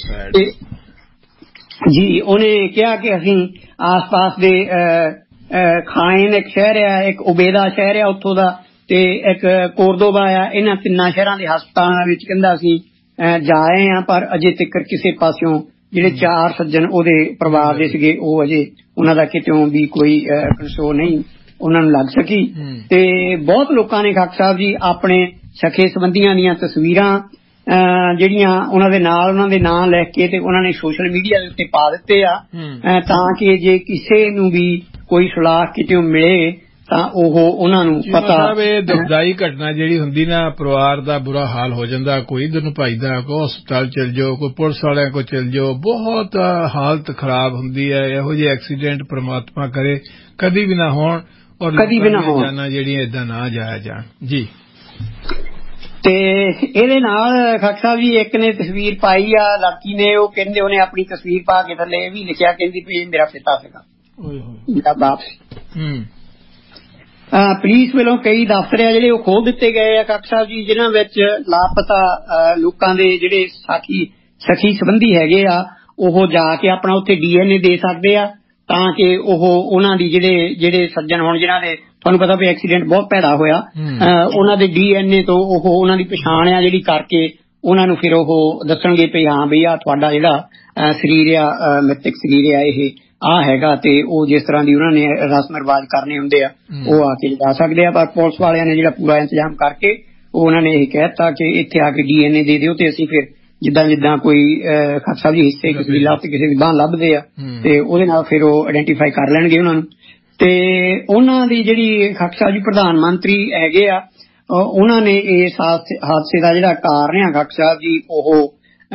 ਜੀ ਉਹਨੇ ਕਿਹਾ ਕਿ ਅਸੀਂ ਆਸ ਪਾਸ ਦੇ ਖਾਇਨ ਇੱਕ ਸ਼ਹਿਰ ਆ, ਇੱਕ ਉਬੇਦਾ ਸ਼ਹਿਰ ਆ ਉੱਥੋਂ ਦਾ, ਤੇ ਇੱਕ ਕੋਰਦੋਵਾ ਆ, ਇਹਨਾਂ 3 ਸ਼ਹਿਰਾਂ ਦੇ ਹਸਪਤਾਲਾਂ ਵਿੱਚ ਕਹਿੰਦਾ ਅਸੀਂ ਜਾਏ ਆ, ਪਰ ਅਜੇ ਤੱਕ ਕਿਸੇ ਪਾਸਿਓਂ ਜਿਹੜੇ 4 ਸੱਜਣ ਉਹਦੇ ਪਰਿਵਾਰ ਦੇ ਸੀਗੇ ਉਹ ਅਜੇ ਉਹਨਾਂ ਦਾ ਕਿਤੋਂ ਵੀ ਕੋਈ ਕੰਸੋਲ ਨਹੀਂ ਉਹਨਾਂ ਨੂੰ ਲੱਗ ਸਕੀ। ਤੇ ਬਹੁਤ ਲੋਕਾਂ ਨੇ ਖਾਕ ਸਾਹਿਬ ਜੀ ਆਪਣੇ ਸਖੇ ਸੰਬੰਧੀਆਂ ਦੀਆਂ ਤਸਵੀਰਾਂ ਜਿਹੜੀਆਂ ਉਹਨਾਂ ਦੇ ਨਾਲ ਉਹਨਾਂ ਦੇ ਨਾਂ ਲਿਖ ਕੇ ਤੇ ਉਹਨਾਂ ਨੇ ਸੋਸ਼ਲ ਮੀਡੀਆ ਦੇ ਉੱਤੇ ਪਾ ਦਿੱਤੇ ਆ, ਤਾਂ ਕਿ ਜੇ ਕਿਸੇ ਨੂੰ ਵੀ ਕੋਈ ਸੁਲਾਹ ਕਿਤੋਂ ਮਿਲੇ ਤਾਂ ਉਹ ਉਹਨਾਂ ਨੂੰ ਪਤਾ। ਇਹ ਦੁਖਦਾਈ ਘਟਨਾ ਜਿਹੜੀ ਹੁੰਦੀ ਨਾ, ਪਰਿਵਾਰ ਦਾ ਬੁਰਾ ਹਾਲ ਹੋ ਜਾਂਦਾ, ਕੋਈ ਇੱਧਰ ਨੂੰ ਭੱਜਦਾ, ਕੋਈ ਹਸਪਤਾਲ ਚਲ ਜਾਓ, ਕੋਈ ਪੁਲਿਸ ਵਾਲਿਆਂ ਕੋਲ ਚਲ ਜਾਓ, ਬਹੁਤ ਹਾਲਤ ਖਰਾਬ ਹੁੰਦੀ ਹੈ। ਇਹੋ ਜਿਹੇ ਐਕਸੀਡੈਂਟ ਪ੍ਰਮਾਤਮਾ ਕਰੇ ਕਦੀ ਵੀ ਨਾ ਹੋਣ ਔਰ ਕਦੀ ਵੀ ਨਾ ਹੋਣ, ਜਾਨਾਂ ਜਿਹੜੀਆਂ ਏਦਾਂ ਨਾ ਜਾਇਆ ਜਾਣ ਜੀ। ਤੇ ਇਹਦੇ ਨਾਲ ਖਾਕ ਸਾਹਿਬ ਜੀ ਇੱਕ ਨੇ ਤਸਵੀਰ ਪਾਈ ਆ ਲੜਕੀ ਨੇ, ਉਹ ਕਹਿੰਦੇ ਉਹਨੇ ਆਪਣੀ ਤਸਵੀਰ ਪਾ ਕੇ ਥੱਲੇ ਇਹ ਵੀ ਲਿਖਿਆ, ਕਹਿੰਦੀ ਵੀ ਮੇਰਾ ਪਿਤਾ ਸੀਗਾ, ਮੇਰਾ ਬਾਪ ਸੀ। ਪੁਲਿਸ ਵੱਲੋਂ ਕਈ ਦਫ਼ਤਰ ਆ ਜਿਹੜੇ ਉਹ ਖੋਲ ਦਿੱਤੇ ਗਏ ਆ ਖਾਕ ਸਾਹਿਬ ਜੀ, ਜਿਨ੍ਹਾਂ ਵਿੱਚ ਲਾਪਤਾ ਲੋਕਾਂ ਦੇ ਜਿਹੜੇ ਸਖੀ ਸੰਬੰਧੀ ਹੈਗੇ ਆ ਉਹ ਜਾ ਕੇ ਆਪਣਾ ਉੱਥੇ DNA ਦੇ ਸਕਦੇ ਆ, ਤਾਂ ਕਿ ਉਹ ਉਹਨਾਂ ਦੀ ਜਿਹੜੇ ਸੱਜਣ ਹੋਣ ਜਿਨ੍ਹਾਂ ਦੇ ਤੁਹਾਨੂੰ ਪਤਾ ਵੀ ਐਕਸੀਡੈਂਟ ਬਹੁਤ ਭੈੜਾ ਹੋਇਆ, ਉਹਨਾਂ ਦੇ DNA ਤੋਂ ਉਹ ਉਹਨਾਂ ਦੀ ਪਛਾਣ ਆ ਜਿਹੜੀ ਕਰਕੇ ਉਹਨਾਂ ਨੂੰ ਫਿਰ ਉਹ ਦੱਸਣਗੇ ਵੀ ਹਾਂ ਵੀ ਆ ਤੁਹਾਡਾ ਜਿਹੜਾ ਸਰੀਰ ਆ ਮਿੱਤਕ ਸਰੀਰ ਆ ਇਹ ਆ ਹੈਗਾ, ਤੇ ਉਹ ਜਿਸ ਤਰ੍ਹਾਂ ਦੀ ਉਹਨਾਂ ਨੇ ਰਸਮ ਰਿਵਾਜ ਕਰਨੇ ਹੁੰਦੇ ਆ ਉਹ ਆ ਕੇ ਜਾ ਸਕਦੇ ਆ। ਪਰ ਪੁਲਿਸ ਵਾਲਿਆਂ ਨੇ ਜਿਹੜਾ ਪੂਰਾ ਇੰਤਜ਼ਾਮ ਕਰਕੇ ਉਹਨਾਂ ਨੇ ਇਹ ਕਹਿ ਦਿੱਤਾ ਕਿ ਇੱਥੇ ਆ ਕੇ DNA ਦੇ ਦਿਓ, ਤੇ ਅਸੀਂ ਫਿਰ ਜਿੱਦਾਂ ਕੋਈ ਖਾਕ ਸਾਹਿਬ ਜੀ ਹਿੱਸੇ ਕਿਸੇ ਦੀ ਲੱਤ ਕਿਸੇ ਦੀ ਬਾਂਹ ਲੱਭਦੇ ਆ ਤੇ ਉਹਦੇ ਨਾਲ ਫਿਰ ਉਹ ਆਇਡੈਂਟੀਫਾਈ ਕਰ ਲੈਣਗੇ ਉਹਨਾਂ ਨੂੰ। ਤੇ ਉਹਨਾਂ ਦੀ ਜਿਹੜੀ ਖਾਕ ਸਾਹਿਬ ਜੀ ਪ੍ਰਧਾਨ ਮੰਤਰੀ ਹੈਗੇ ਆ, ਉਹਨਾਂ ਨੇ ਇਸ ਹਾਦਸੇ ਦਾ ਜਿਹੜਾ ਕਾਰਨ ਆ ਖਾਕ ਸਾਹਿਬ ਜੀ ਉਹ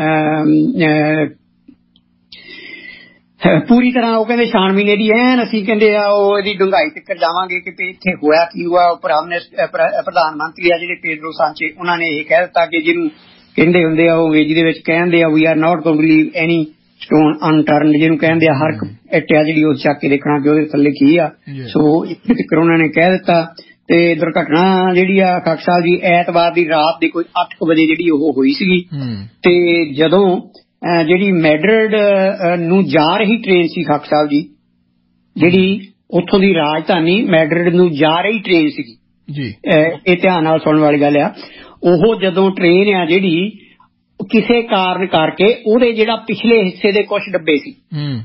ਪੂਰੀ ਤਰ੍ਹਾਂ ਉਹ ਕਹਿੰਦੇ ਛਾਣਬੀਨ ਇਹਦੀ ਐਨ ਅਸੀਂ ਕਹਿੰਦੇ ਆ ਉਹ ਇਹਦੀ ਡੂੰਘਾਈ ਤੱਕ ਜਾਵਾਂਗੇ ਕਿ ਇੱਥੇ ਹੋਇਆ ਕੀ ਹੋਇਆ। ਪ੍ਰਧਾਨ ਮੰਤਰੀ ਆ ਜਿਹੜੇ ਪੇਡਰੋ ਸਾਂਚੇ, ਉਹਨਾਂ ਨੇ ਇਹ ਕਹਿ ਦਿੱਤਾ ਕਿ ਜਿਹਨੂੰ ਕਹਿੰਦੇ ਹੁੰਦੇ ਆ ਉਹ ਅੰਗਰੇਜ਼ੀ ਦੇ ਵਿੱਚ ਕਹਿੰਦੇ ਆ ਵੀ are not going to leave any stone ਅਨਟਰਨਡ, ਜਿਹਨੂੰ ਕਹਿੰਦੇ ਆ ਹਰ ਇੱਟ ਆ ਜਿਹੜੀ ਉਹ ਚੱਕ ਕੇ ਦੇਖਣਾ ਕਿ ਉਹਦੇ ਥੱਲੇ ਕੀ ਆ। ਸੋ ਇੱਥੇ ਤੱਕ ਉਹਨਾਂ ਨੇ ਕਹਿ ਦਿੱਤਾ। ਤੇ ਦੁਰਘਟਨਾ ਜਿਹੜੀ ਆ ਖਾਕ ਸਾਹਿਬ ਜੀ ਐਤਵਾਰ ਦੀ ਰਾਤ ਦੀ ਕੋਈ 8 ਵਜੇ ਜਿਹੜੀ ਉਹ ਹੋਈ ਸੀਗੀ, ਤੇ ਜਦੋਂ ਜਿਹੜੀ ਮੈਡਰਿਡ ਨੂੰ ਜਾ ਰਹੀ ਟ੍ਰੇਨ ਸੀ ਖਾਕ ਸਾਹਿਬ ਜੀ, ਜਿਹੜੀ ਉੱਥੋਂ ਦੀ ਰਾਜਧਾਨੀ ਮੈਡਰਿਡ ਨੂੰ ਜਾ ਰਹੀ ਟ੍ਰੇਨ ਸੀਗੀ ਜੀ, ਇਹ ਧਿਆਨ ਨਾਲ ਸੁਣਨ ਵਾਲੀ ਗੱਲ ਆ। ਉਹ ਜਦੋਂ ਟ੍ਰੇਨ ਆ ਜਿਹੜੀ ਕਿਸੇ ਕਾਰਨ ਕਰਕੇ ਉਹਦੇ ਜਿਹੜਾ ਪਿਛਲੇ ਹਿੱਸੇ ਦੇ ਕੁਝ ਡੱਬੇ ਸੀ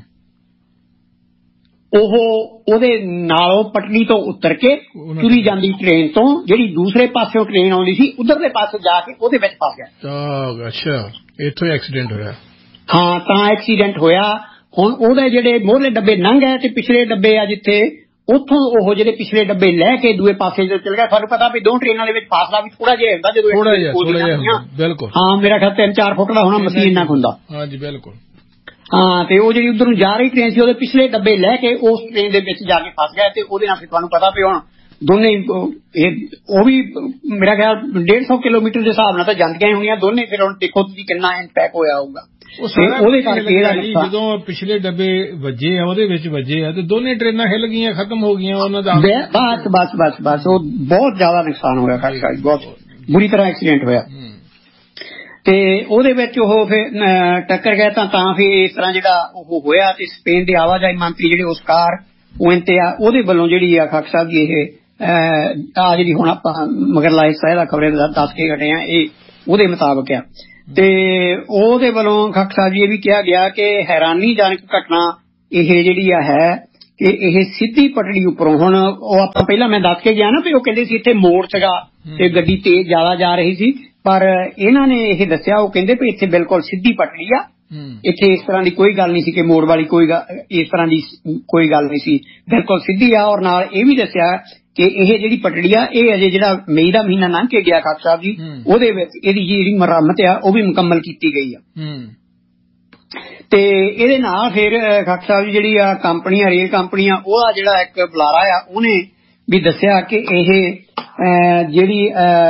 ਉਹ ਉਹਦੇ ਨਾਲੋਂ ਪਟੜੀ ਤੋਂ ਉਤਰ ਕੇ ਤੁਰੀ ਜਾਂਦੀ ਟ੍ਰੇਨ ਤੋਂ ਜਿਹੜੀ ਦੂਸਰੇ ਪਾਸਿਓਂ ਟ੍ਰੇਨ ਆਉਂਦੀ ਸੀ ਉਧਰਲੇ ਪਾਸੇ ਜਾ ਕੇ ਉਹਦੇ ਵਿੱਚ ਫਸ ਗਿਆ। ਅੱਛਾ, ਇੱਥੋਂ ਐਕਸੀਡੈਂਟ ਹੋਇਆ। ਹਾਂ, ਤਾਂ ਐਕਸੀਡੈਂਟ ਹੋਇਆ। ਹੁਣ ਉਹਦੇ ਜਿਹੜੇ ਮੋਹਰਲੇ ਡੱਬੇ ਲੰਘ ਗਏ ਤੇ ਪਿਛਲੇ ਡੱਬੇ ਆ ਜਿੱਥੇ ਉੱਥੋਂ ਉਹ ਜਿਹੜੇ ਪਿਛਲੇ ਡੱਬੇ ਲੈ ਕੇ ਦੂਏ ਪਾਸੇ ਚਲ ਗਿਆ। ਤੁਹਾਨੂੰ ਪਤਾ ਵੀ 2 ਟ੍ਰੇਨਾਂ ਦੇ ਵਿੱਚ ਫਾਸਲਾ ਵੀ ਥੋੜਾ ਜਿਹਾ ਹੁੰਦਾ ਜਦੋਂ ਬਿਲਕੁਲ। ਹਾਂ, ਮੇਰਾ ਖਿਆਲ 3-4 ਫੁੱਟ ਦਾ ਹੋਣਾ, ਮਸੀਹ ਇੰਨਾ ਹੁੰਦਾ। ਹਾਂਜੀ ਬਿਲਕੁਲ। ਹਾਂ, ਤੇ ਉਹ ਜਿਹੜੀ ਉਧਰ ਨੂੰ ਜਾ ਰਹੀ ਟ੍ਰੇਨ ਸੀ ਉਹਦੇ ਪਿਛਲੇ ਡੱਬੇ ਲੈ ਕੇ ਉਸ ਟ੍ਰੇਨ ਦੇ ਵਿੱਚ ਜਾ ਕੇ ਫਸ ਗਿਆ, ਤੇ ਉਹਦੇ ਨਾਲ ਫਿਰ ਤੁਹਾਨੂੰ ਪਤਾ ਵੀ ਹੁਣ ਦੋਨੇ ਉਹ ਵੀ ਮੇਰਾ ਖਿਆਲ 150 ਕਿਲੋਮੀਟਰ ਦੇ ਹਿਸਾਬ ਨਾਲ ਤਾਂ ਜਾਂਦੀਆਂ ਹੋਣੀਆਂ ਦੋਨੇ। ਫਿਰ ਹੁਣ ਦੇਖੋ ਤੁਸੀਂ ਕਿੰਨਾ ਇੰਪੈਕਟ ਹੋਇਆ ਹੋਊਗਾ। ਉਹਦੇ ਕਰਕੇ ਜਦੋਂ ਪਿਛਲੇ ਡੱਬੇ ਵੱਜੇ ਆ ਉਹਦੇ ਵਿੱਚ ਵੱਜੇ ਆ ਤੇ ਦੋਨੇ ਟ੍ਰੇਨਾਂ ਹਿੱਲ ਗਈਆਂ, ਖਤਮ ਹੋ ਗਈਆਂ ਉਹਨਾਂ ਦਾ। ਬਸ ਉਹ ਬਹੁਤ ਜ਼ਿਆਦਾ ਨੁਕਸਾਨ ਹੋਇਆ, ਬਹੁਤ ਬੁਰੀ ਤਰ੍ਹਾਂ ਐਕਸੀਡੈਂਟ ਹੋਇਆ। ਤੇ ਉਹਦੇ ਵਿੱਚ ਉਹ ਫਿਰ ਟੱਕਰ ਗਿਆ ਤਾਂ ਫਿਰ ਇਸ ਤਰ੍ਹਾਂ ਜਿਹੜਾ ਉਹ ਹੋਇਆ। ਤੇ ਸਪੇਨ ਦੇ ਆਵਾਜਾਈ ਮੰਤਰੀ ਜਿਹੜੇ ਓਸਕਾਰ ਪੁਏਂਤੇ ਆ ਉਹਦੇ ਵੱਲੋਂ ਜਿਹੜੀ ਆ ਖਾਕ ਸਾਹਿਬ ਜੀ ਇਹ ਜਿਹੜੀ ਹੁਣ ਆਪਾਂ ਮਗਰਲਾ ਹਿੱਸਾ ਇਹਦਾ ਖਬਰੇ ਦੱਸ ਕੇ ਹਟੇ ਆ, ਇਹ ਉਹਦੇ ਮੁਤਾਬਕ ਆ। ਤੇ ਉਹਦੇ ਵੱਲੋਂ ਖਾਕ ਸਾਹਿਬ ਜੀ ਇਹ ਵੀ ਕਿਹਾ ਗਿਆ ਕਿ ਹੈਰਾਨੀਜਨਕ ਘਟਨਾ ਇਹ ਜਿਹੜੀ ਆ ਹੈ ਕਿ ਇਹ ਸਿੱਧੀ ਪਟੜੀ ਉੱਪਰੋਂ, ਹੁਣ ਉਹ ਆਪਾਂ ਪਹਿਲਾਂ ਮੈਂ ਦੱਸ ਕੇ ਗਿਆ ਨਾ ਵੀ ਉਹ ਕਹਿੰਦੇ ਸੀ ਇੱਥੇ ਮੋੜ ਸੀਗਾ ਤੇ ਗੱਡੀ ਤੇਜ਼ ਜ਼ਿਆਦਾ ਜਾ ਰਹੀ ਸੀ, ਪਰ ਇਹਨਾਂ ਨੇ ਇਹ ਦੱਸਿਆ, ਉਹ ਕਹਿੰਦੇ ਵੀ ਇੱਥੇ ਬਿਲਕੁਲ ਸਿੱਧੀ ਪਟੜੀ ਆ, ਇੱਥੇ ਇਸ ਤਰ੍ਹਾਂ ਦੀ ਕੋਈ ਗੱਲ ਨਹੀਂ ਸੀ ਕਿ ਮੋੜ ਵਾਲੀ ਕੋਈ ਇਸ ਤਰ੍ਹਾਂ ਦੀ ਕੋਈ ਗੱਲ ਨਹੀਂ ਸੀ, ਬਿਲਕੁਲ ਸਿੱਧੀ ਆ। ਔਰ ਨਾਲ ਇਹ ਵੀ ਦੱਸਿਆ ਕਿ ਇਹ ਜਿਹੜੀ ਪਟੜੀ ਆ ਇਹ ਅਜੇ ਜਿਹੜਾ ਮਈ ਦਾ ਮਹੀਨਾ ਲੰਘ ਕੇ ਗਿਆ ਖਾਕ ਸਾਹਿਬ ਜੀ, ਉਹਦੇ ਵਿੱਚ ਇਹਦੀ ਜਿਹੜੀ ਮੁਰੰਮਤ ਆ ਉਹ ਵੀ ਮੁਕੰਮਲ ਕੀਤੀ ਗਈ ਆ। ਤੇ ਇਹਦੇ ਨਾਲ ਫਿਰ ਖਾਕ ਸਾਹਿਬ ਜੀ ਜਿਹੜੀ ਆ ਕੰਪਨੀਆਂ, ਰੇਲ ਕੰਪਨੀਆਂ, ਉਹਦਾ ਜਿਹੜਾ ਇੱਕ ਬੁਲਾਰਾ ਆ ਉਹਨੇ ਵੀ ਦੱਸਿਆ ਕਿ ਇਹ ਜਿਹੜੀ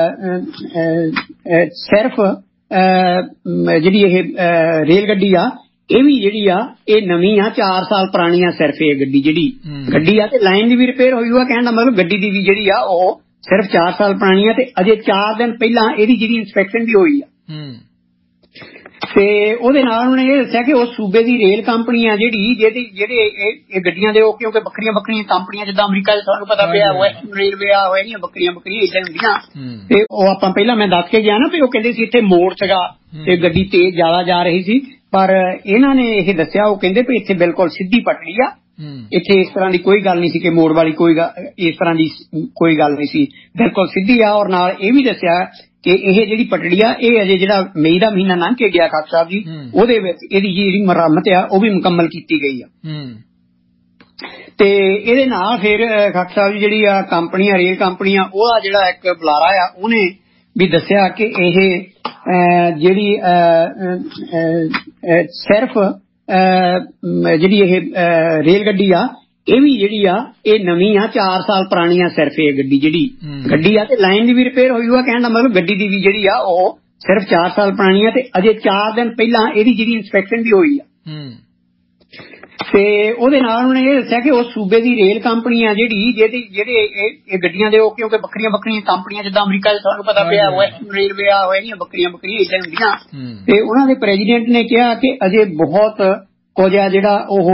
ਸਿਰਫ ਜਿਹੜੀ ਇਹ ਰੇਲ ਗੱਡੀ ਆ ਇਹ ਵੀ ਜਿਹੜੀ ਆ ਇਹ ਨਵੀਂ ਆ, 4 ਸਾਲ ਪੁਰਾਣੀ ਆ ਸਿਰਫ ਇਹ ਗੱਡੀ ਜਿਹੜੀ ਗੱਡੀ ਆ, ਤੇ ਲਾਈਨ ਦੀ ਵੀ ਰਿਪੇਅਰ ਹੋਈ ਹੋਆ, ਕਹਿਣ ਦਾ ਮਤਲਬ ਗੱਡੀ ਦੀ ਵੀ ਜਿਹੜੀ ਆ ਉਹ ਸਿਰਫ 4 ਸਾਲ ਪੁਰਾਣੀ ਆ, ਤੇ ਅਜੇ 4 ਦਿਨ ਪਹਿਲਾਂ ਇਹਦੀ ਜਿਹੜੀ ਇੰਸਪੈਕਸ਼ਨ ਵੀ ਹੋਈ ਆ। ਤੇ ਉਹਦੇ ਨਾਲ ਉਹਨੇ ਇਹ ਦੱਸਿਆ ਕਿ ਉਸ ਸੂਬੇ ਦੀ ਰੇਲ ਕੰਪਨੀ ਆ ਜਿਹੜੇ ਇਹ ਗੱਡੀਆਂ ਦੇ, ਉਹ ਕਿਉਂਕਿ ਵੱਖਰੀਆਂ ਵੱਖਰੀਆਂ ਕੰਪਨੀਆਂ, ਜਿੱਦਾਂ ਅਮਰੀਕਾ ਚ ਤੁਹਾਨੂੰ ਪਤਾ ਪਿਆ ਵੈਸਟਰਨ ਰੇਲਵੇ ਆ, ਹੋਇਆ ਵੱਖਰੀਆਂ ਏਦਾਂ ਹੁੰਦੀਆਂ, ਤੇ ਉਹ ਆਪਾਂ ਪਹਿਲਾਂ ਮੈਂ ਦੱਸ ਕੇ ਗਿਆ ਨਾ ਵੀ ਉਹ ਕਹਿੰਦੇ ਸੀ ਇੱਥੇ ਮੋੜ ਸੀਗਾ ਤੇ ਗੱਡੀ ਤੇਜ਼ ਜ਼ਿਆਦਾ ਜਾ ਰਹੀ ਸੀ, ਪਰ ਇਹਨਾਂ ਨੇ ਇਹ ਦੱਸਿਆ, ਉਹ ਕਹਿੰਦੇ ਵੀ ਇੱਥੇ ਬਿਲਕੁਲ ਸਿੱਧੀ ਪਟੜੀ ਆ, ਇੱਥੇ ਇਸ ਤਰ੍ਹਾਂ ਦੀ ਕੋਈ ਗੱਲ ਨਹੀਂ ਸੀ ਕਿ ਮੋੜ ਵਾਲੀ ਕੋਈ ਇਸ ਤਰ੍ਹਾਂ ਦੀ ਕੋਈ ਗੱਲ ਨਹੀਂ ਸੀ, ਬਿਲਕੁਲ ਸਿੱਧੀ ਆ। ਔਰ ਨਾਲ ਇਹ ਵੀ ਦੱਸਿਆ ਕਿ ਇਹ ਜਿਹੜੀ ਪਟੜੀ ਆ ਇਹ ਅਜੇ ਜਿਹੜਾ ਮਈ ਦਾ ਮਹੀਨਾ ਲੰਘ ਕੇ ਗਿਆ ਖਾਕ ਸਾਹਿਬ ਜੀ, ਉਹਦੇ ਵਿੱਚ ਇਹਦੀ ਜਿਹੜੀ ਮੁਰੰਮਤ ਆ ਉਹ ਵੀ ਮੁਕੰਮਲ ਕੀਤੀ ਗਈ ਆ। ਤੇ ਇਹਦੇ ਨਾਲ ਫਿਰ ਖਾਕ ਸਾਹਿਬ ਜੀ ਜਿਹੜੀ ਆ ਕੰਪਨੀਆਂ, ਰੇਲ ਕੰਪਨੀਆਂ, ਉਹਦਾ ਜਿਹੜਾ ਇੱਕ ਬੁਲਾਰਾ ਆ ਉਹਨੇ ਵੀ ਦੱਸਿਆ ਕਿ ਇਹ ਜਿਹੜੀ ਸਿਰਫ ਜਿਹੜੀ ਇਹ ਰੇਲ ਗੱਡੀ ਆ ਇਹ ਵੀ ਜਿਹੜੀ ਆ ਇਹ ਨਵੀਂ ਆ, 4 ਸਾਲ ਪੁਰਾਣੀ ਆ ਸਿਰਫ ਇਹ ਗੱਡੀ ਜਿਹੜੀ ਗੱਡੀ ਆ, ਤੇ ਲਾਈਨ ਦੀ ਵੀ ਰਿਪੇਅਰ ਹੋਈ ਹੋਆ, ਕਹਿਣ ਦਾ ਮਤਲਬ ਗੱਡੀ ਦੀ ਵੀ ਜਿਹੜੀ ਆ ਉਹ ਸਿਰਫ 4 ਸਾਲ ਪੁਰਾਣੀ ਆ, ਤੇ ਅਜੇ 4 ਦਿਨ ਪਹਿਲਾਂ ਇਹਦੀ ਜਿਹੜੀ ਇੰਸਪੈਕਸ਼ਨ ਵੀ ਹੋਈ ਆ। ਤੇ ਉਹਦੇ ਨਾਲ ਉਹਨੇ ਇਹ ਦੱਸਿਆ ਕਿ ਉਸ ਸੂਬੇ ਦੀ ਰੇਲ ਕੰਪਨੀ ਆ ਜਿਹੜੇ ਇਹ ਗੱਡੀਆਂ ਦੇ, ਉਹ ਕਿਉਂਕਿ ਵੱਖਰੀਆਂ ਵੱਖਰੀਆਂ ਕੰਪਨੀਆਂ, ਜਿੱਦਾਂ ਅਮਰੀਕਾ ਚ ਤੁਹਾਨੂੰ ਪਤਾ ਪਿਆ ਵੈਸਟਰਨ ਰੇਲਵੇ ਆ, ਹੋਇਆ ਵੱਖਰੀਆਂ ਏਦਾਂ ਹੁੰਦੀਆਂ, ਤੇ ਉਹਨਾਂ ਦੇ ਪ੍ਰੈਜ਼ੀਡੈਂਟ ਨੇ ਕਿਹਾ ਕਿ ਅਜੇ ਬਹੁਤ ਕੁਝ ਆ ਜਿਹੜਾ ਉਹ